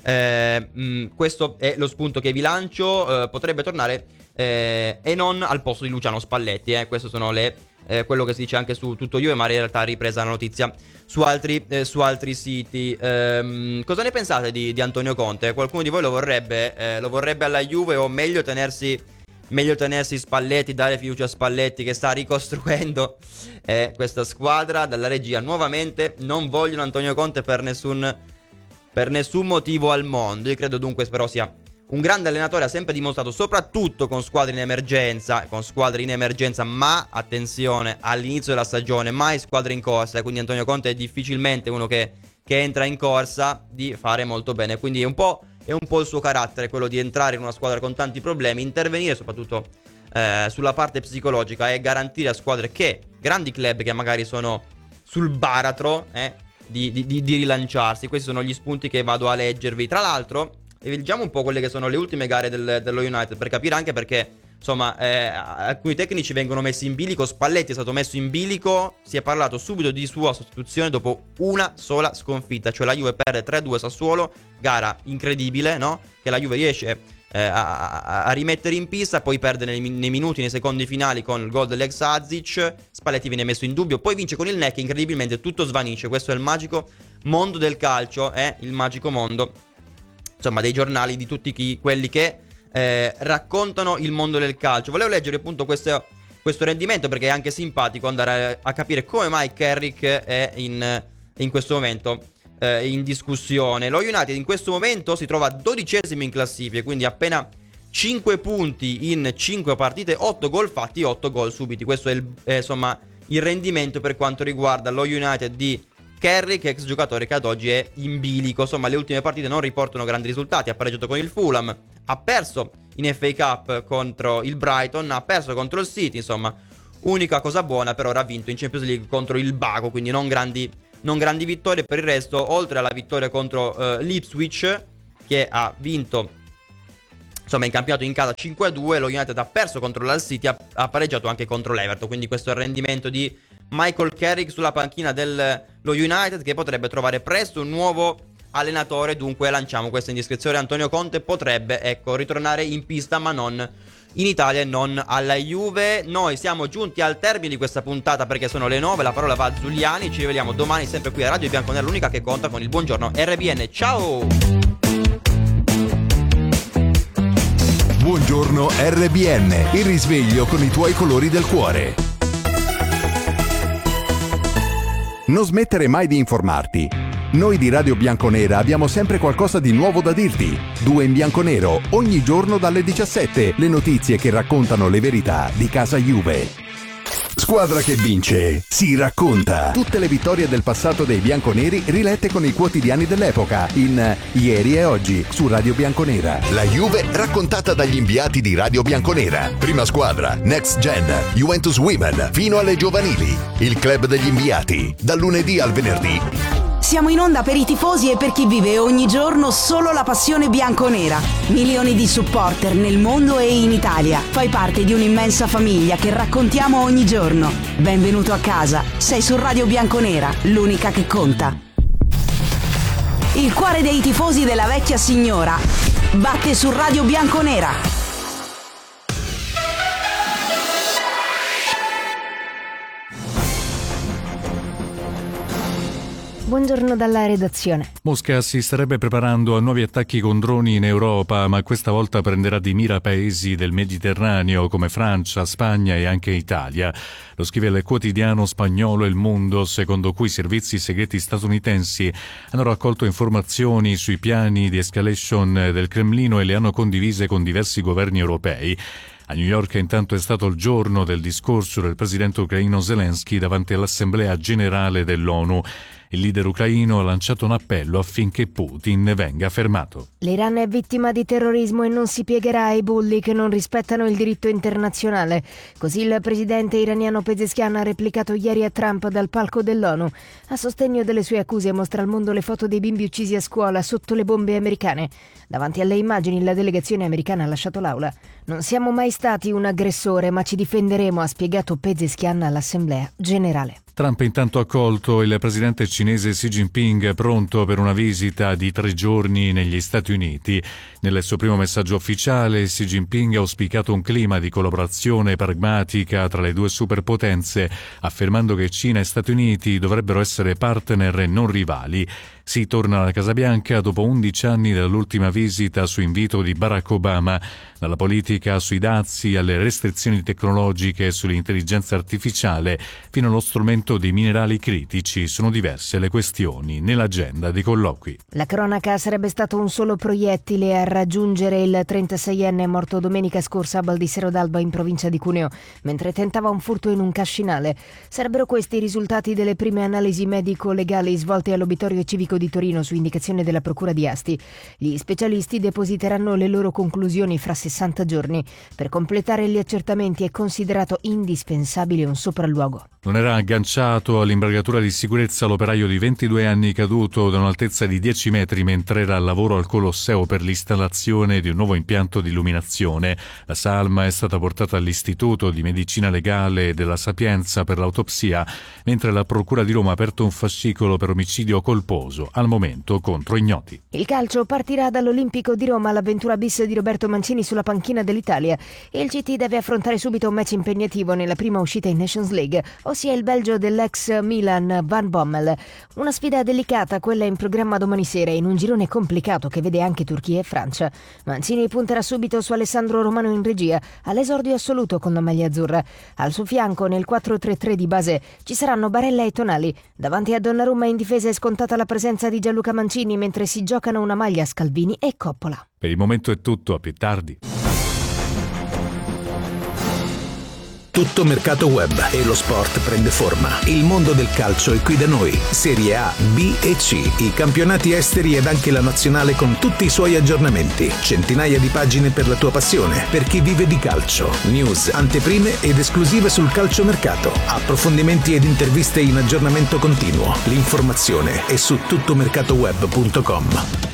Eh, mh, questo è lo spunto che vi lancio. Eh, potrebbe tornare eh, e non al posto di Luciano Spalletti, eh? Queste sono le eh, quello che si dice anche su Tutto Juve, ma in realtà è ripresa la notizia su altri, eh, su altri siti. Ehm, cosa ne pensate di, di Antonio Conte? Qualcuno di voi lo vorrebbe, eh, lo vorrebbe alla Juve, o meglio tenersi, meglio tenersi Spalletti, dare fiducia a Spalletti che sta ricostruendo eh, questa squadra? Dalla regia nuovamente: non vogliono Antonio Conte per nessun, per nessun motivo al mondo. Io credo dunque però sia un grande allenatore, ha sempre dimostrato, soprattutto con squadre in emergenza, con squadre in emergenza, ma attenzione, all'inizio della stagione, mai squadre in corsa, quindi Antonio Conte è difficilmente uno che, che entra in corsa, di fare molto bene, quindi è un po', è un po' il suo carattere, quello di entrare in una squadra con tanti problemi, intervenire soprattutto eh, sulla parte psicologica e garantire a squadre che, grandi club che magari sono sul baratro, eh, di, di, di, di rilanciarsi. Questi sono gli spunti che vado a leggervi. Tra l'altro e leggiamo un po' quelle che sono le ultime gare del, dello United, per capire anche perché, insomma, eh, alcuni tecnici vengono messi in bilico. Spalletti è stato messo in bilico, si è parlato subito di sua sostituzione dopo una sola sconfitta, cioè la Juve perde tre a due Sassuolo, gara incredibile, no? Che la Juve riesce eh, a, a, a rimettere in pista, poi perde nei, nei minuti, nei secondi finali con il gol dell'ex Azic, Spalletti viene messo in dubbio, poi vince con il Neck, incredibilmente tutto svanisce. Questo è il magico mondo del calcio, è eh? il magico mondo, insomma, dei giornali, di tutti chi, quelli che eh, raccontano il mondo del calcio. Volevo leggere appunto questo, questo rendimento perché è anche simpatico andare a, a capire come mai Carrick è in, in questo momento eh, in discussione. Lo United in questo momento si trova dodicesimo in classifica, quindi appena cinque punti in cinque partite, otto gol fatti, otto gol subiti. Questo è il, eh, insomma, il rendimento per quanto riguarda lo United di Carrick, ex giocatore che ad oggi è in bilico. Insomma, le ultime partite non riportano grandi risultati. Ha pareggiato con il Fulham, ha perso in F A Cup contro il Brighton, ha perso contro il City. Insomma, unica cosa buona per ora, ha vinto in Champions League contro il Baco, quindi non grandi, non grandi vittorie. Per il resto, oltre alla vittoria contro uh, l'Ipswich, che ha vinto insomma in campionato in casa cinque a due, lo United ha perso contro l'Hull City, ha, ha pareggiato anche contro l'Everton. Quindi questo è il rendimento di Michael Carrick sulla panchina dello United, che potrebbe trovare presto un nuovo allenatore. Dunque lanciamo questa indiscrezione: Antonio Conte potrebbe, ecco, ritornare in pista, ma non in Italia e non alla Juve. Noi siamo giunti al termine di questa puntata perché sono le nove, la parola va a Zuliani. Ci rivediamo domani sempre qui a Radio Bianconera, l'unica che conta, con il buongiorno R B N. Ciao! Buongiorno R B N, il risveglio con i tuoi colori del cuore. Non smettere mai di informarti. Noi di Radio Bianconera abbiamo sempre qualcosa di nuovo da dirti. Due in bianco nero, ogni giorno dalle diciassette, le notizie che raccontano le verità di casa Juve. Squadra che vince si racconta. Tutte le vittorie del passato dei bianconeri rilette con i quotidiani dell'epoca in Ieri e Oggi su Radio Bianconera. La Juve raccontata dagli inviati di Radio Bianconera. Prima squadra, Next Gen, Juventus Women, fino alle giovanili. Il club degli inviati, dal lunedì al venerdì. Siamo in onda per i tifosi e per chi vive ogni giorno solo la passione bianconera. Milioni di supporter nel mondo e in Italia. Fai parte di un'immensa famiglia che raccontiamo ogni giorno. Benvenuto a casa. Sei su Radio Bianconera, l'unica che conta. Il cuore dei tifosi della vecchia signora batte su Radio Bianconera. Buongiorno dalla redazione. Mosca si starebbe preparando a nuovi attacchi con droni in Europa, ma questa volta prenderà di mira paesi del Mediterraneo come Francia, Spagna e anche Italia. Lo scrive il quotidiano spagnolo Il Mundo, secondo cui i servizi segreti statunitensi hanno raccolto informazioni sui piani di escalation del Cremlino e le hanno condivise con diversi governi europei. A New York intanto è stato il giorno del discorso del presidente ucraino Zelensky davanti all'Assemblea Generale dell'ONU. Il leader ucraino ha lanciato un appello affinché Putin venga fermato. L'Iran è vittima di terrorismo e non si piegherà ai bulli che non rispettano il diritto internazionale. Così il presidente iraniano Pezeshkian ha replicato ieri a Trump dal palco dell'ONU. A sostegno delle sue accuse mostra al mondo le foto dei bimbi uccisi a scuola sotto le bombe americane. Davanti alle immagini la delegazione americana ha lasciato l'aula. Non siamo mai stati un aggressore, ma ci difenderemo, ha spiegato Pezeshkian all'Assemblea Generale. Trump intanto ha accolto il presidente cinese Xi Jinping, pronto per una visita di tre giorni negli Stati Uniti. Nel suo primo messaggio ufficiale, Xi Jinping ha auspicato un clima di collaborazione pragmatica tra le due superpotenze, affermando che Cina e Stati Uniti dovrebbero essere partner e non rivali. Si torna alla Casa Bianca dopo undici anni dall'ultima visita su invito di Barack Obama. Dalla politica sui dazi alle restrizioni tecnologiche sull'intelligenza artificiale fino allo strumento dei minerali critici, sono diverse le questioni nell'agenda dei colloqui. La cronaca: sarebbe stato un solo proiettile a raggiungere il trentaseienne morto domenica scorsa a Baldissero d'Alba in provincia di Cuneo mentre tentava un furto in un cascinale. Sarebbero questi i risultati delle prime analisi medico-legali svolte all'Obitorio Civico di Torino su indicazione della Procura di Asti. Gli specialisti depositeranno le loro conclusioni fra sessanta giorni. Per completare gli accertamenti è considerato indispensabile un sopralluogo. Non era agganciato all'imbragatura di sicurezza l'operaio di ventidue anni caduto da un'altezza di dieci metri mentre era al lavoro al Colosseo per l'installazione di un nuovo impianto di illuminazione. La salma è stata portata all'Istituto di Medicina Legale della Sapienza per l'autopsia, mentre la Procura di Roma ha aperto un fascicolo per omicidio colposo, al momento contro ignoti. Il calcio: partirà dall'Olimpico di Roma l'avventura bis di Roberto Mancini sulla panchina dell'Italia. Il C T deve affrontare subito un match impegnativo nella prima uscita in Nations League, ossia il Belgio dell'ex Milan Van Bommel. Una sfida delicata quella in programma domani sera in un girone complicato che vede anche Turchia e Francia. Mancini punterà subito su Alessandro Romano in regia, all'esordio assoluto con la maglia azzurra. Al suo fianco nel quattro tre tre di base ci saranno Barella e Tonali. Davanti a Donnarumma in difesa è scontata la presenza di Gianluca Mancini mentre si giocano una maglia Scalvini e Coppola. Per il momento è tutto, a più tardi. Tutto Mercato Web e lo sport prende forma. Il mondo del calcio è qui da noi. Serie A, B e C, i campionati esteri ed anche la nazionale con tutti i suoi aggiornamenti. Centinaia di pagine per la tua passione, per chi vive di calcio. News, anteprime ed esclusive sul calciomercato. Approfondimenti ed interviste in aggiornamento continuo. L'informazione è su tuttomercatoweb punto com.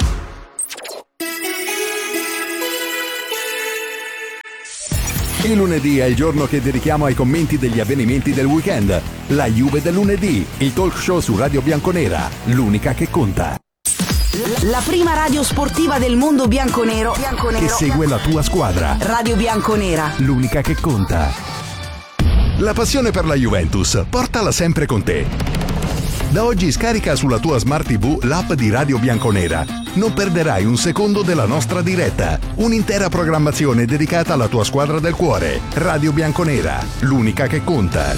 Il lunedì è il giorno che dedichiamo ai commenti degli avvenimenti del weekend. La Juve del lunedì, il talk show su Radio Bianconera, l'unica che conta. La prima radio sportiva del mondo bianconero, bianconero che segue la tua squadra. Radio Bianconera, l'unica che conta. La passione per la Juventus, portala sempre con te. Da oggi scarica sulla tua Smart tivù l'app di Radio Bianconera. Non perderai un secondo della nostra diretta. Un'intera programmazione dedicata alla tua squadra del cuore. Radio Bianconera, l'unica che conta.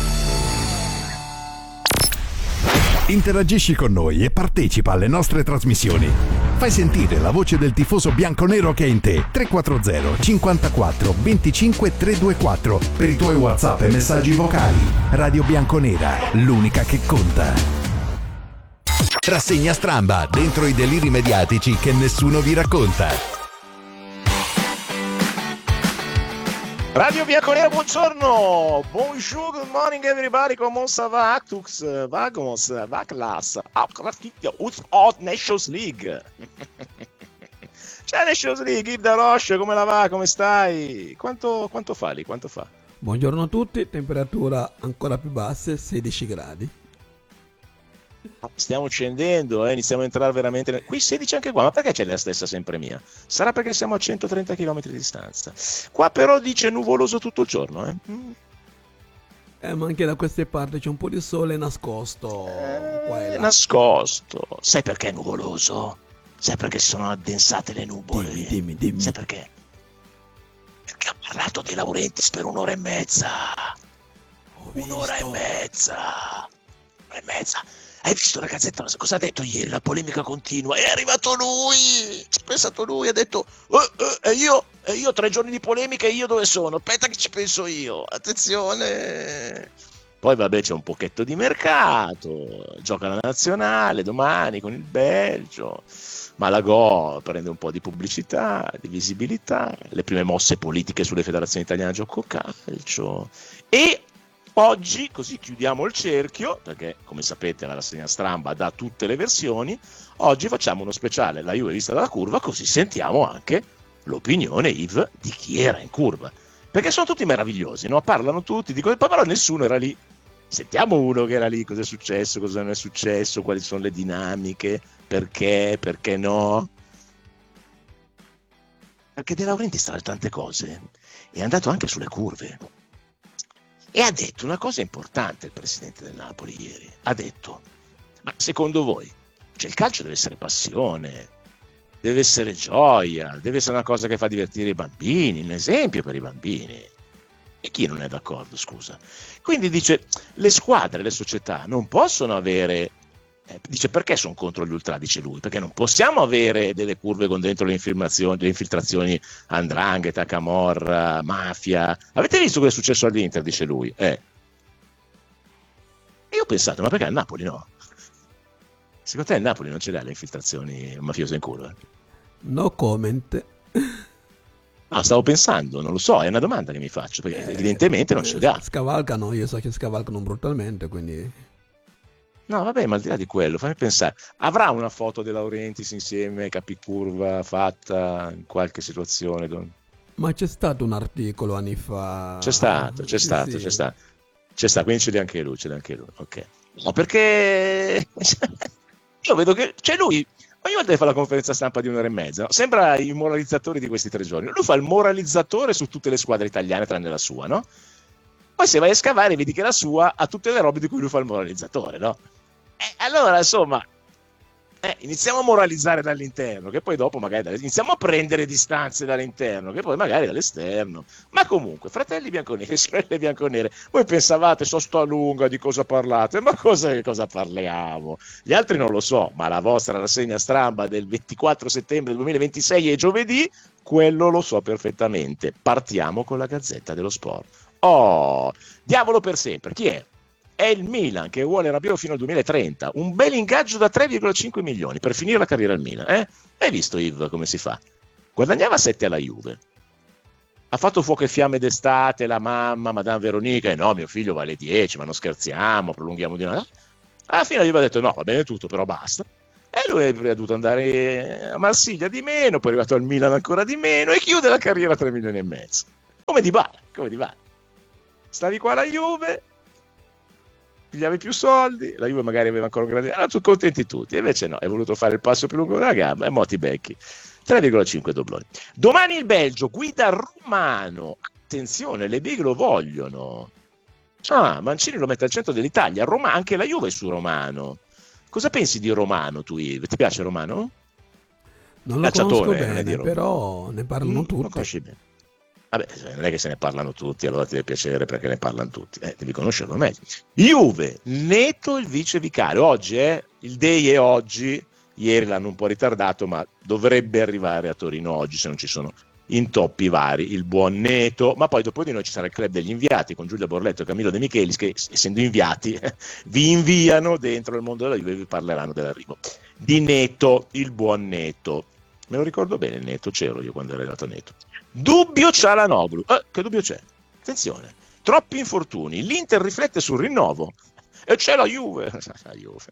Interagisci con noi e partecipa alle nostre trasmissioni. Fai sentire la voce del tifoso bianconero che è in te. tre quattro zero cinquantaquattro venticinque trecentoventiquattro per i tuoi WhatsApp e messaggi vocali. Radio Bianconera, l'unica che conta. Rassegna stramba, dentro i deliri mediatici che nessuno vi racconta. Radio Bianconera, buongiorno. Bonjour, good morning everybody. Comment ça va? Actux, vagos, vaclas, out Nations League. C'è Nations League, Yves da Roche, come la va? Come stai? Quanto, quanto fa lì? Quanto fa? Buongiorno a tutti, temperatura ancora più bassa, sedici gradi. Stiamo scendendo, eh, iniziamo a entrare veramente. Qui sedici anche qua, ma perché c'è la stessa sempre mia? Sarà perché siamo a centotrenta chilometri di distanza. Qua però dice nuvoloso tutto il giorno, eh. Mm. Eh, ma anche da queste parti c'è un po' di sole nascosto. Eh, qua e là. Nascosto. Sai perché è nuvoloso? Sai perché si sono addensate le nuvole? Dimmi, dimmi, dimmi. Sai perché? Perché ha parlato di Laurentiis per un'ora e mezza. Ho Un'ora visto. e mezza. Un'ora e mezza. Hai visto la Gazzetta? Cosa ha detto ieri? La polemica continua. È arrivato lui! Ci ha pensato lui, ha detto eh, eh, e io, e io tre giorni di polemica e io dove sono? Aspetta che ci penso io. Attenzione! Poi vabbè c'è un pochetto di mercato. Gioca la nazionale domani con il Belgio. Malagò prende un po' di pubblicità, di visibilità. Le prime mosse politiche sulle federazioni italiane gioco calcio. E oggi, così chiudiamo il cerchio, perché come sapete la rassegna stramba dà tutte le versioni, oggi facciamo uno speciale, la Juve vista dalla curva, così sentiamo anche l'opinione, Yves, di chi era in curva. Perché sono tutti meravigliosi, no? Parlano tutti, dicono, però nessuno era lì. Sentiamo uno che era lì, cosa è successo, cosa non è successo, quali sono le dinamiche, perché, perché no. Perché De Laurentiis tra le tante cose è andato anche sulle curve. E ha detto una cosa importante il presidente del Napoli ieri. Ha detto, ma secondo voi, cioè il calcio deve essere passione, deve essere gioia, deve essere una cosa che fa divertire i bambini, un esempio per i bambini. E chi non è d'accordo, scusa? Quindi dice, le squadre, le società non possono avere... Eh, dice, perché sono contro gli ultra? Dice lui, perché non possiamo avere delle curve con dentro le infiltrazioni, le infiltrazioni 'ndrangheta, camorra, mafia. Avete visto cosa è successo all'Inter? Dice lui. Eh. E io ho pensato, ma perché al Napoli no? Secondo te il Napoli non ce l'ha le infiltrazioni mafiose in curva? No comment. No, stavo pensando, non lo so, è una domanda che mi faccio, perché eh, evidentemente non ce l'ha. Scavalcano, io so che scavalcano brutalmente, quindi... No, vabbè, ma al di là di quello, fammi pensare, avrà una foto De Laurentiis insieme, capicurva, fatta in qualche situazione? Don... Ma c'è stato un articolo anni fa. C'è stato, c'è sì, stato, sì. c'è stato. C'è stato, quindi ce l'ha anche lui, ce l'ha anche lui, ok. No, perché io vedo che, cioè lui, ogni volta che fa la conferenza stampa di un'ora e mezza, no? Sembra i moralizzatori di questi tre giorni. Lui fa il moralizzatore su tutte le squadre italiane, tranne la sua, no? Poi se vai a scavare vedi che la sua ha tutte le robe di cui lui fa il moralizzatore, no? E allora, insomma, eh, iniziamo a moralizzare dall'interno, che poi dopo magari iniziamo a prendere distanze dall'interno, che poi magari dall'esterno. Ma comunque, fratelli bianconeri, sorelle bianconere, voi pensavate, so sto a lunga, di cosa parlate? Ma cosa, di cosa parliamo? Gli altri non lo so, ma la vostra rassegna stramba del ventiquattro settembre duemilaventisei è giovedì, quello lo so perfettamente. Partiamo con la Gazzetta dello Sport. Oh, diavolo per sempre. Chi è? È il Milan che vuole Rabiot fino al duemilatrenta. Un bel ingaggio da tre virgola cinque milioni per finire la carriera al Milan. Eh? Hai visto, Yves, come si fa? Guadagnava sette alla Juve. Ha fatto fuoco e fiamme d'estate la mamma, Madame Veronica, e no, mio figlio vale dieci, ma non scherziamo, prolunghiamo di una... Alla fine la Juve ha detto no, va bene tutto, però basta. E lui è dovuto andare a Marsiglia di meno, poi è arrivato al Milan ancora di meno e chiude la carriera a tre milioni e mezzo. Come Dybala, come Dybala. Stavi qua alla Juve, pigliavi più soldi, la Juve magari aveva ancora un grande... erano tutti contenti tutti, e invece no, hai voluto fare il passo più lungo della gamba e mo ti becchi tre virgola cinque dobloni. Domani il Belgio, guida Romano. Attenzione, le big lo vogliono. Ah, Mancini lo mette al centro dell'Italia. Roma, anche la Juve è su Romano. Cosa pensi di Romano, tu, Yves? Ti piace Romano? Non lo Cacciatore, conosco bene, dire, però ne parlano mm, tutti. Lo conosci bene. Vabbè, non è che se ne parlano tutti, allora ti deve piacere perché ne parlano tutti. Eh, devi conoscerlo meglio. Juve, Neto il vice vicario. Oggi, eh, il day è oggi. Ieri l'hanno un po' ritardato, ma dovrebbe arrivare a Torino oggi se non ci sono intoppi vari. Il buon Neto, ma poi dopo di noi ci sarà il club degli inviati con Giulia Borletto e Camillo De Michelis che, essendo inviati, vi inviano dentro il mondo della Juve e vi parleranno dell'arrivo di Neto, il buon Neto. Me lo ricordo bene il Neto, c'ero io quando era arrivato Neto. Dubbio Cialanoglu. Eh, che dubbio c'è? Attenzione, troppi infortuni. L'Inter riflette sul rinnovo e c'è la Juve. La Juve.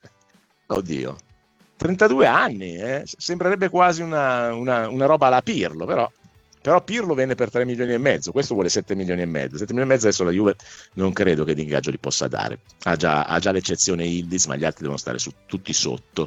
Oddio. trentadue anni, eh? Sembrerebbe quasi una, una, una roba alla Pirlo, però, però Pirlo venne per tre milioni e mezzo, questo vuole sette milioni e mezzo, sette milioni e mezzo adesso la Juve non credo che di ingaggio li possa dare, ha già, ha già l'eccezione Ildiz, ma gli altri devono stare su, tutti sotto.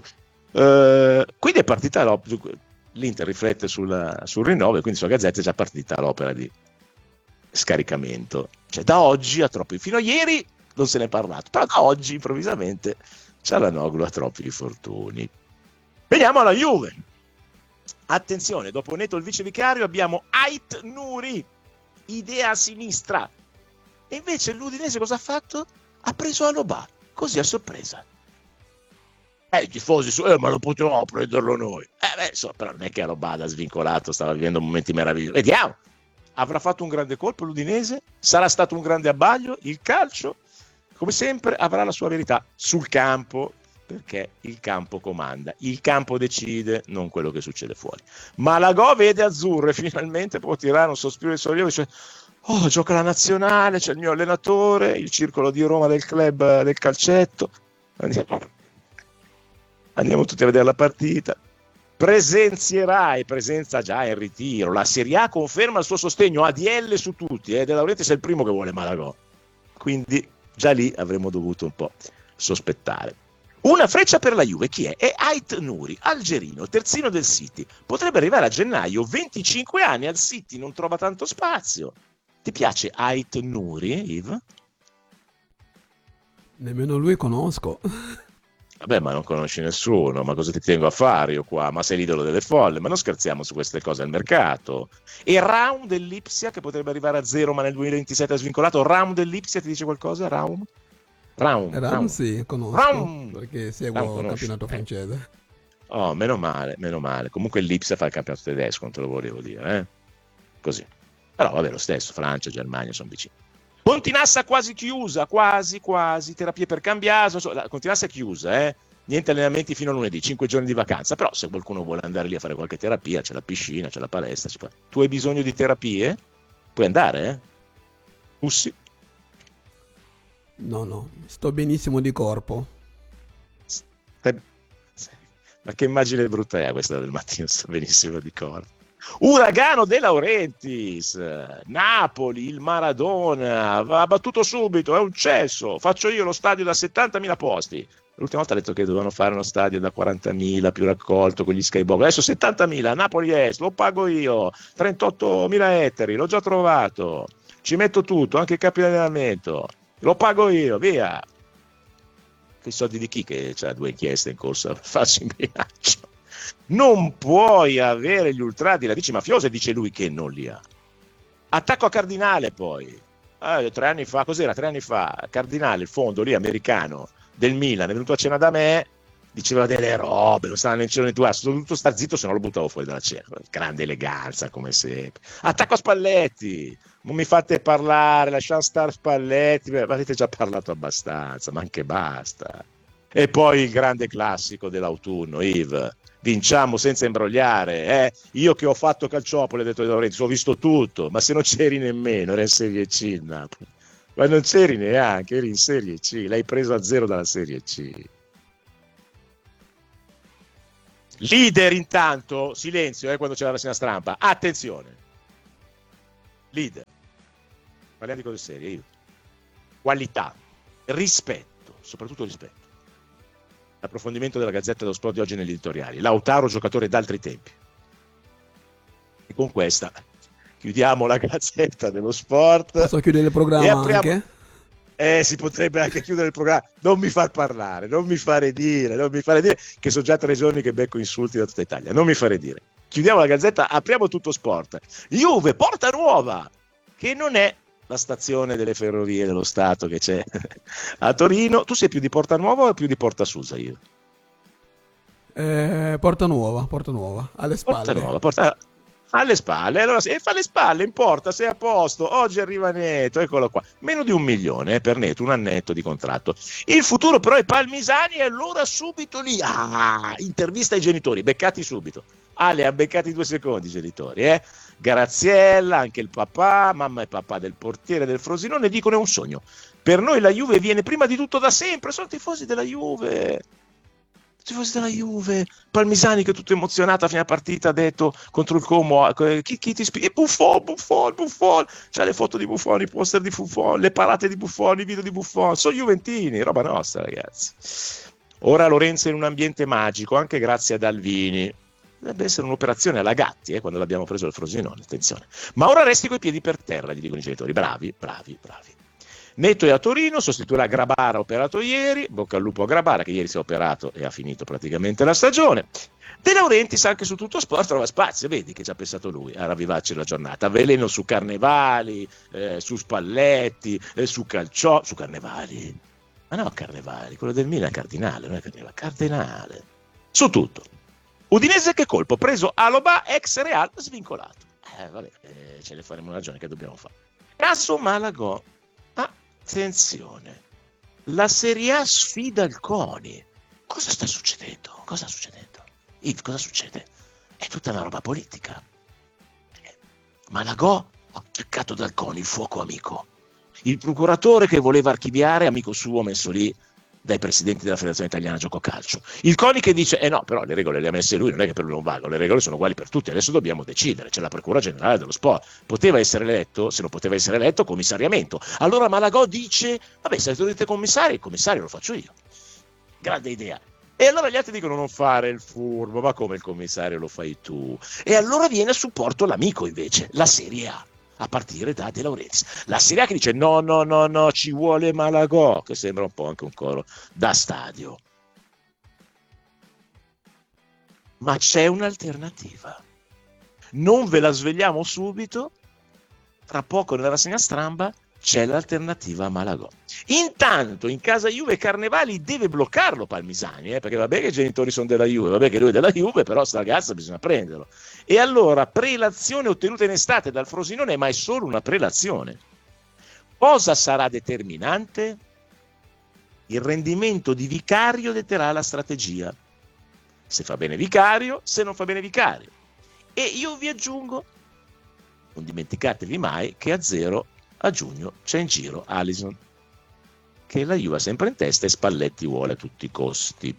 Uh, quindi è partita l'opera, l'Inter riflette sul, sul rinnovo e quindi sulla Gazzetta è già partita l'opera di scaricamento, cioè da oggi a troppi, fino a ieri non se ne è parlato, però da oggi improvvisamente Cialanoglu ha troppi infortuni. Veniamo alla Juve. Attenzione, dopo Neto il vice vicario abbiamo Ait Nouri, idea a sinistra. E invece l'Udinese cosa ha fatto? Ha preso Alobà, così a sorpresa. Eh, i tifosi su, eh, ma lo potevamo prenderlo noi. Eh, beh, so, però non è che Alobà da svincolato stava vivendo momenti meravigliosi. Vediamo. Avrà fatto un grande colpo l'Udinese? Sarà stato un grande abbaglio? Il calcio, come sempre, avrà la sua verità sul campo, perché il campo comanda, il campo decide, non quello che succede fuori. Malagò vede azzurro e finalmente può tirare un sospiro di sollievo, cioè, oh, gioca la nazionale, c'è il mio allenatore, il circolo di Roma del club del calcetto, andiamo, andiamo tutti a vedere la partita. Presenzierai, presenza già in ritiro, la Serie A conferma il suo sostegno, A D L su tutti, eh, De Laurentiis è il primo che vuole Malagò, quindi già lì avremmo dovuto un po' sospettare. Una freccia per la Juve, chi è? È Ait Nouri, algerino, terzino del City. Potrebbe arrivare a gennaio, venticinque anni, al City non trova tanto spazio. Ti piace Ait Nouri, Yves? Nemmeno lui conosco. Vabbè, ma non conosci nessuno, ma cosa ti tengo a fare io qua? Ma sei l'idolo delle folle, ma non scherziamo su queste cose al mercato. E Raum dell'Ipsia, che potrebbe arrivare a zero, ma nel duemilaventisette è svincolato. Raum dell'Ipsia, ti dice qualcosa, Raum? Raum, Raum, Raum sì, conosco, Raum. Perché seguo il campionato francese. Oh, meno male, meno male. Comunque l'Ipsia fa il campionato tedesco, non te lo volevo dire, eh? Così. Però vabbè, lo stesso, Francia, Germania sono vicini. Pontinassa quasi chiusa, quasi, quasi, terapie per Cambiaso, la Pontinassa è chiusa, eh? Niente allenamenti fino a lunedì, cinque giorni di vacanza, però se qualcuno vuole andare lì a fare qualche terapia, c'è la piscina, c'è la palestra, c'è... tu hai bisogno di terapie? Puoi andare, eh? Ussi? No, no, sto benissimo di corpo. Ma che immagine brutta è questa del mattino, sto benissimo di corpo. Uragano De Laurentiis, Napoli, il Maradona, va battuto subito, è un cesso, faccio io lo stadio da settantamila posti. L'ultima volta ha detto che dovevano fare uno stadio da quarantamila più raccolto con gli skybox, adesso settantamila, Napoli Est, lo pago io, trentottomila ettari, l'ho già trovato, ci metto tutto, anche il capo di allenamento, lo pago io, via. Che soldi di chi che c'ha due inchieste in corso a farsi in bilancio? Non puoi avere gli ultra di radici mafiose, dice lui che non li ha. Attacco a Cardinale poi, eh, tre anni fa, cos'era? Tre anni fa, Cardinale, il fondo lì americano del Milan, è venuto a cena da me, diceva delle robe, lo stavano in cielo di tua, sono dovuto star zitto se no lo buttavo fuori dalla cena, grande eleganza come sempre. Attacco a Spalletti, non mi fate parlare, lasciamo stare Spalletti, beh, avete già parlato abbastanza, ma anche basta. E poi il grande classico dell'autunno, Yves, vinciamo senza imbrogliare, eh? Io che ho fatto Calciopoli, ho detto ai Laurenti, ho visto tutto, ma se non c'eri nemmeno, era in Serie C il Napoli, ma non c'eri neanche, eri in Serie C, l'hai preso a zero dalla Serie C. Leader intanto, silenzio eh, quando c'è la rassegna stampa, attenzione, leader, parliamo di cose serie, io. Qualità, rispetto, soprattutto rispetto. Approfondimento della Gazzetta dello Sport di oggi negli editoriali. Lautaro, giocatore d'altri tempi. E con questa chiudiamo la Gazzetta dello Sport. Posso chiudere il programma apriamo... anche? Eh, si potrebbe anche chiudere il programma. Non mi far parlare, non mi fare dire, non mi fare dire che sono già tre giorni che becco insulti da tutta Italia. Non mi fare dire. Chiudiamo la Gazzetta, apriamo tutto sport. Juve, Porta Nuova, che non è la stazione delle ferrovie dello Stato che c'è a Torino. Tu sei più di Porta Nuova o più di Porta Susa? Io? Eh, Porta Nuova, Porta Nuova, alle spalle. Porta Nuova, Porta... alle spalle. Allora, se fa le spalle in porta, sei a posto. Oggi arriva Neto, eccolo qua. Meno di un milione eh, per Neto, un annetto di contratto. Il futuro però è Palmisani e allora subito lì. Ah, intervista ai genitori, beccati subito. Ah, le ha beccati due secondi i genitori, eh? Graziella, anche il papà, mamma e papà del portiere del Frosinone dicono è un sogno. Per noi la Juve viene prima di tutto da sempre, sono tifosi della Juve. Tifosi della Juve. Palmisani che tutto emozionato a fine partita ha detto contro il Como, chi, chi ti spiega? Buffon, Buffon, Buffon. C'ha le foto di Buffon, i poster di Buffon, le parate di Buffon, i video di Buffon. Sono juventini, roba nostra ragazzi. Ora Lorenzo è in un ambiente magico, anche grazie ad Alvini. Deve essere un'operazione alla Gatti, eh, quando l'abbiamo preso il Frosinone, attenzione. Ma ora resti coi piedi per terra, gli dicono i genitori. Bravi, bravi, bravi. Neto è a Torino, sostituirà Grabara operato ieri, bocca al lupo a Grabara che ieri si è operato e ha finito praticamente la stagione. De Laurentiis anche su Tutto Sport trova spazio, vedi che ci ha pensato lui a ravvivarci la giornata. Veleno su Carnevali, eh, su Spalletti, eh, su Calciò, su Carnevali. Ma no, Carnevali, quello del Milan è Cardinale, non è Carnevali, Cardinale. Su tutto. Udinese che colpo, preso Alobà, ex Real, svincolato. Eh, vabbè, eh, ce ne faremo una ragione che dobbiamo fare. Caso Malagò. Attenzione, la Serie A sfida il CONI. Cosa sta succedendo? Cosa sta succedendo? Yves, cosa succede? È tutta una roba politica. Malagò ha cercato dal CONI il fuoco amico. Il procuratore che voleva archiviare, amico suo messo lì dai presidenti della Federazione Italiana Gioco Calcio. Il CONI che dice, eh no, però le regole le ha messe lui, non è che per lui non valgono, le regole sono uguali per tutti, adesso dobbiamo decidere, c'è la Procura Generale dello Sport. Poteva essere eletto, se non poteva essere eletto, commissariamento. Allora Malagò dice, vabbè, se dovete commissari, il commissario lo faccio io. Grande idea. E allora gli altri dicono non fare il furbo, ma come il commissario lo fai tu? E allora viene a supporto l'amico invece, la Serie A. A partire da De Laurentiis. La Serie A che dice no, no, no, no, ci vuole Malagò, che sembra un po' anche un coro da stadio. Ma c'è un'alternativa. Non ve la svegliamo subito, tra poco nella rassegna stampa c'è l'alternativa a Malagò. Intanto in casa Juve Carnevali deve bloccarlo Palmisani, eh, perché vabbè che i genitori sono della Juve, vabbè che lui è della Juve, però sta ragazza bisogna prenderlo. E allora prelazione ottenuta in estate dal Frosinone, ma è solo una prelazione. Cosa sarà determinante? Il rendimento di Vicario detterà la strategia. Se fa bene Vicario, se non fa bene Vicario. E io vi aggiungo, non dimenticatevi mai che a zero a giugno c'è in giro Alisson, che la Juve ha sempre in testa e Spalletti vuole a tutti i costi.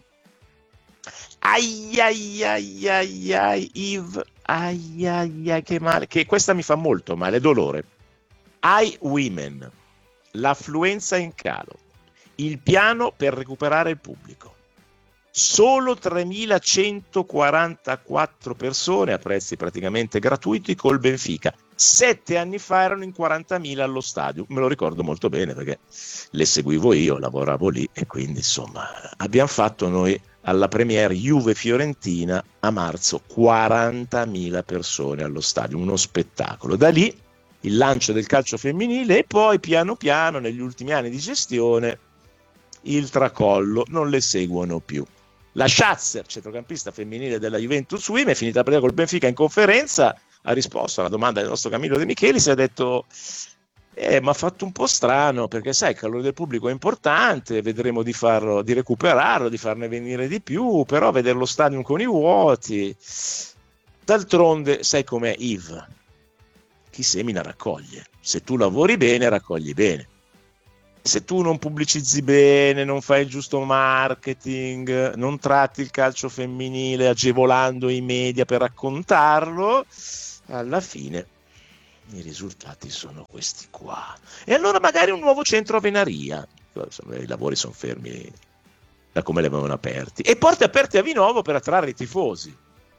Ai ai ai ai ai Yves, ai ai ai che male, che questa mi fa molto male, dolore. Ai Women, l'affluenza in calo, il piano per recuperare il pubblico. Solo tremilacentoquarantaquattro persone a prezzi praticamente gratuiti col Benfica. Sette anni fa erano in quarantamila allo stadio, me lo ricordo molto bene perché le seguivo io, lavoravo lì e quindi insomma abbiamo fatto noi alla premiere Juve-Fiorentina a marzo quarantamila persone allo stadio, uno spettacolo. Da lì il lancio del calcio femminile e poi piano piano negli ultimi anni di gestione il tracollo, non le seguono più. La Schatzer, centrocampista femminile della Juventus Women, è finita la partita col Benfica in conferenza, ha risposto alla domanda del nostro Camillo De Michelis e ha detto eh, mi ha fatto un po' strano, perché sai, il calore del pubblico è importante, vedremo di farlo, di recuperarlo, di farne venire di più, però vedere lo stadium con i vuoti, d'altronde sai com'è, Yves, chi semina raccoglie, se tu lavori bene raccogli bene, se tu non pubblicizzi bene, non fai il giusto marketing, non tratti il calcio femminile agevolando i media per raccontarlo, alla fine i risultati sono questi qua. E allora magari un nuovo centro a Venaria, i lavori sono fermi da come li avevano aperti, e porte aperte a Vinovo per attrarre i tifosi.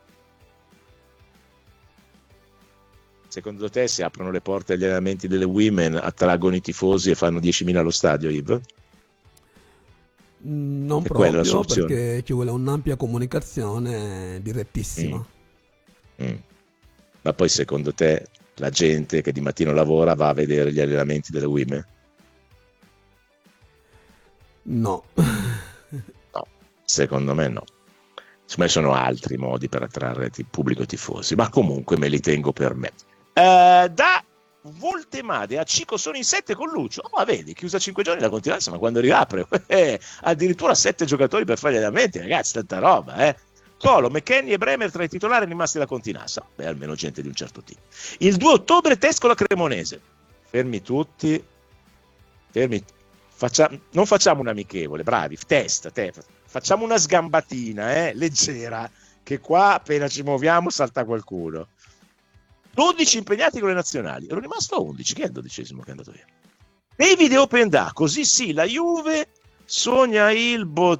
Secondo te, se aprono le porte agli allenamenti delle women, attraggono i tifosi e fanno diecimila allo stadio, Yves? Non e proprio, perché ci vuole un'ampia comunicazione direttissima. Mm. Mm. Ma poi secondo te la gente che di mattino lavora va a vedere gli allenamenti delle women? No. No, secondo me no. Secondo me sono altri modi per attrarre il pubblico e tifosi, ma comunque me li tengo per me. Uh, da Voltemade a Cico sono in sette con Lucio. Oh, ma vedi, chiusa cinque giorni la continuanza, ma quando riapre eh, addirittura sette giocatori per fare gli allenamenti, ragazzi, tanta roba, eh. Colo, McKennie e Bremer tra i titolari rimasti alla Continassa. Beh, almeno gente di un certo tipo. Il due ottobre Tesco la Cremonese. Fermi tutti. Fermi. Faccia... Non facciamo un amichevole, bravi. Testa, testa. Facciamo una sgambatina, eh, leggera, che qua appena ci muoviamo salta qualcuno. dodici impegnati con le nazionali. Ero rimasto a undici. Chi è il dodicesimo che è andato via? David e Open Da. Così sì, la Juve sogna il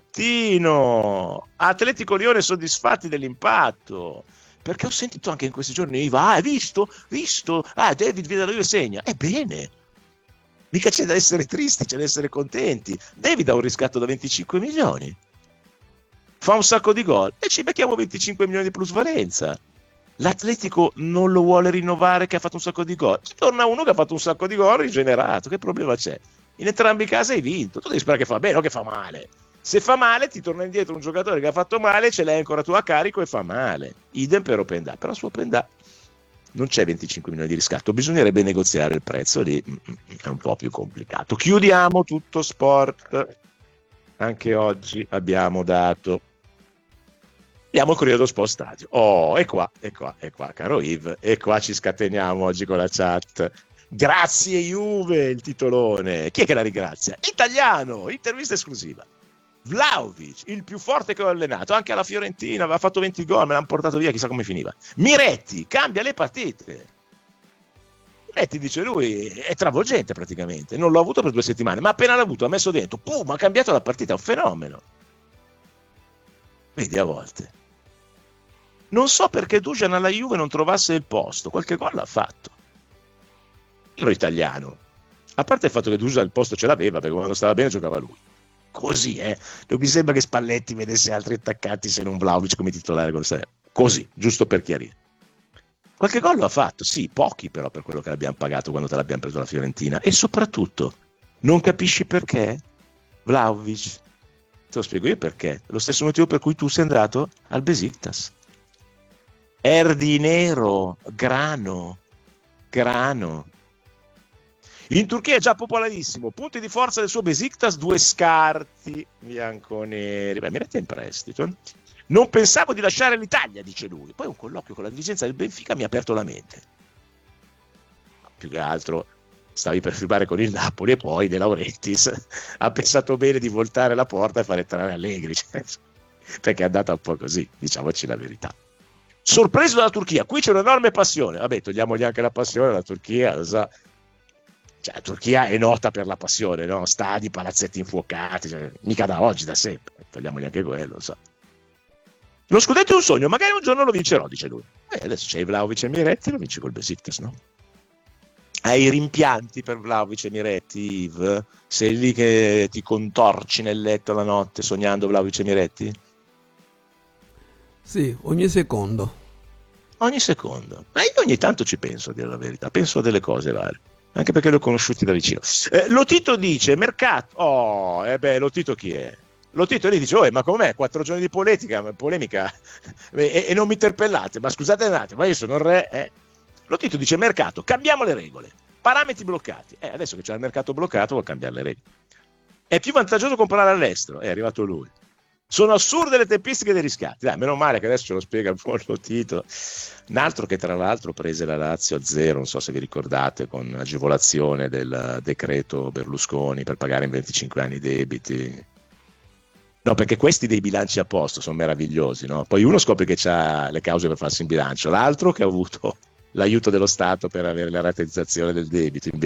bottino. Atletico Lione soddisfatti dell'impatto, perché ho sentito anche in questi giorni Iva, ah, hai visto? Visto? Ah, David viene da Juve segna. Ebbene, mica c'è da essere tristi, c'è da essere contenti. David ha un riscatto da venticinque milioni, fa un sacco di gol e ci becchiamo venticinque milioni di plusvalenza. L'Atletico non lo vuole rinnovare, che ha fatto un sacco di gol. Torna uno che ha fatto un sacco di gol rigenerato. Che problema c'è? In entrambi i casi hai vinto. Tu devi sperare che fa bene o che fa male. Se fa male ti torna indietro un giocatore che ha fatto male, ce l'hai ancora tu a carico e fa male. Idem per Open Da. Però su Open Da non c'è venticinque milioni di riscatto, bisognerebbe negoziare il prezzo, lì è un po' più complicato. Chiudiamo tutto sport. Anche oggi abbiamo dato. Andiamo al Corriere dello Sport Stadio. Oh, e qua, e qua, e qua, caro Yves, e qua ci scateniamo oggi con la chat. Grazie Juve, il titolone. Chi è che la ringrazia? Italiano, intervista esclusiva. Vlahovic, il più forte che ho allenato, anche alla Fiorentina, aveva fatto venti gol, me l'hanno portato via, chissà come finiva. Miretti, cambia le partite. Miretti, dice lui, è travolgente praticamente, non l'ho avuto per due settimane, ma appena l'ha avuto, ha messo dentro, pum, ha cambiato la partita, è un fenomeno. Vedi, a volte. Non so perché Dusan alla Juve non trovasse il posto, qualche gol l'ha fatto. Ero italiano, a parte il fatto che Dusan il posto ce l'aveva, perché quando stava bene giocava lui. Così, eh. Non mi sembra che Spalletti vedesse altri attaccanti se non Vlahovic come titolare. Così, giusto per chiarire. Qualche gol lo ha fatto, sì, pochi però per quello che l'abbiamo pagato quando te l'abbiamo preso la Fiorentina. E soprattutto, non capisci perché? Vlahovic, te lo spiego io perché. Lo stesso motivo per cui tu sei andato al Besiktas. Erdi nero, grano, grano. In Turchia è già popolarissimo, punti di forza del suo Besiktas, due scarti bianconeri. Beh, Miretti è in prestito. Non pensavo di lasciare l'Italia, dice lui. Poi un colloquio con la dirigenza del Benfica mi ha aperto la mente. Più che altro stavi per firmare con il Napoli e poi De Laurentiis ha pensato bene di voltare la porta e fare entrare Allegri, perché è andata un po' così, diciamoci la verità. Sorpreso dalla Turchia, qui c'è un'enorme passione. Vabbè, togliamogli anche la passione, la Turchia, lo sa. Cioè, la Turchia è nota per la passione, no? Stadi, palazzetti infuocati, cioè, mica da oggi, da sempre. Togliamogli anche quello, lo so. Lo scudetto è un sogno, magari un giorno lo vincerò, dice lui. E adesso c'è Vlahovic e Miretti, lo vince col Besiktas, no? Hai rimpianti per Vlahovic e Miretti, Yves? Sei lì che ti contorci nel letto la notte sognando Vlahovic e Miretti? Sì, ogni secondo. Ogni secondo. Ma io ogni tanto ci penso, a dire la verità. Penso a delle cose varie. Anche perché li ho conosciuti da vicino. Eh, Lotito dice, mercato... Oh, e eh beh, Lotito chi è? Lotito lì dice, oh, ma com'è? Quattro giorni di polemica, polemica e, e non mi interpellate. Ma scusate un attimo, ma io sono il re, eh? Lo Tito dice mercato, cambiamo le regole, parametri bloccati. Eh, adesso che c'è il mercato bloccato vuol cambiare le regole. È più vantaggioso comprare all'estero, è arrivato lui. Sono assurde le tempistiche dei riscatti. Dai, meno male che adesso ce lo spiega il buon Lo Tito. Un altro che tra l'altro prese la Lazio a zero, non so se vi ricordate, con agevolazione del decreto Berlusconi per pagare in venticinque anni i debiti. No, perché questi dei bilanci a posto sono meravigliosi, no? Poi uno scopre che ha le cause per farsi in bilancio, l'altro che ha avuto l'aiuto dello Stato per avere la rateizzazione del debito in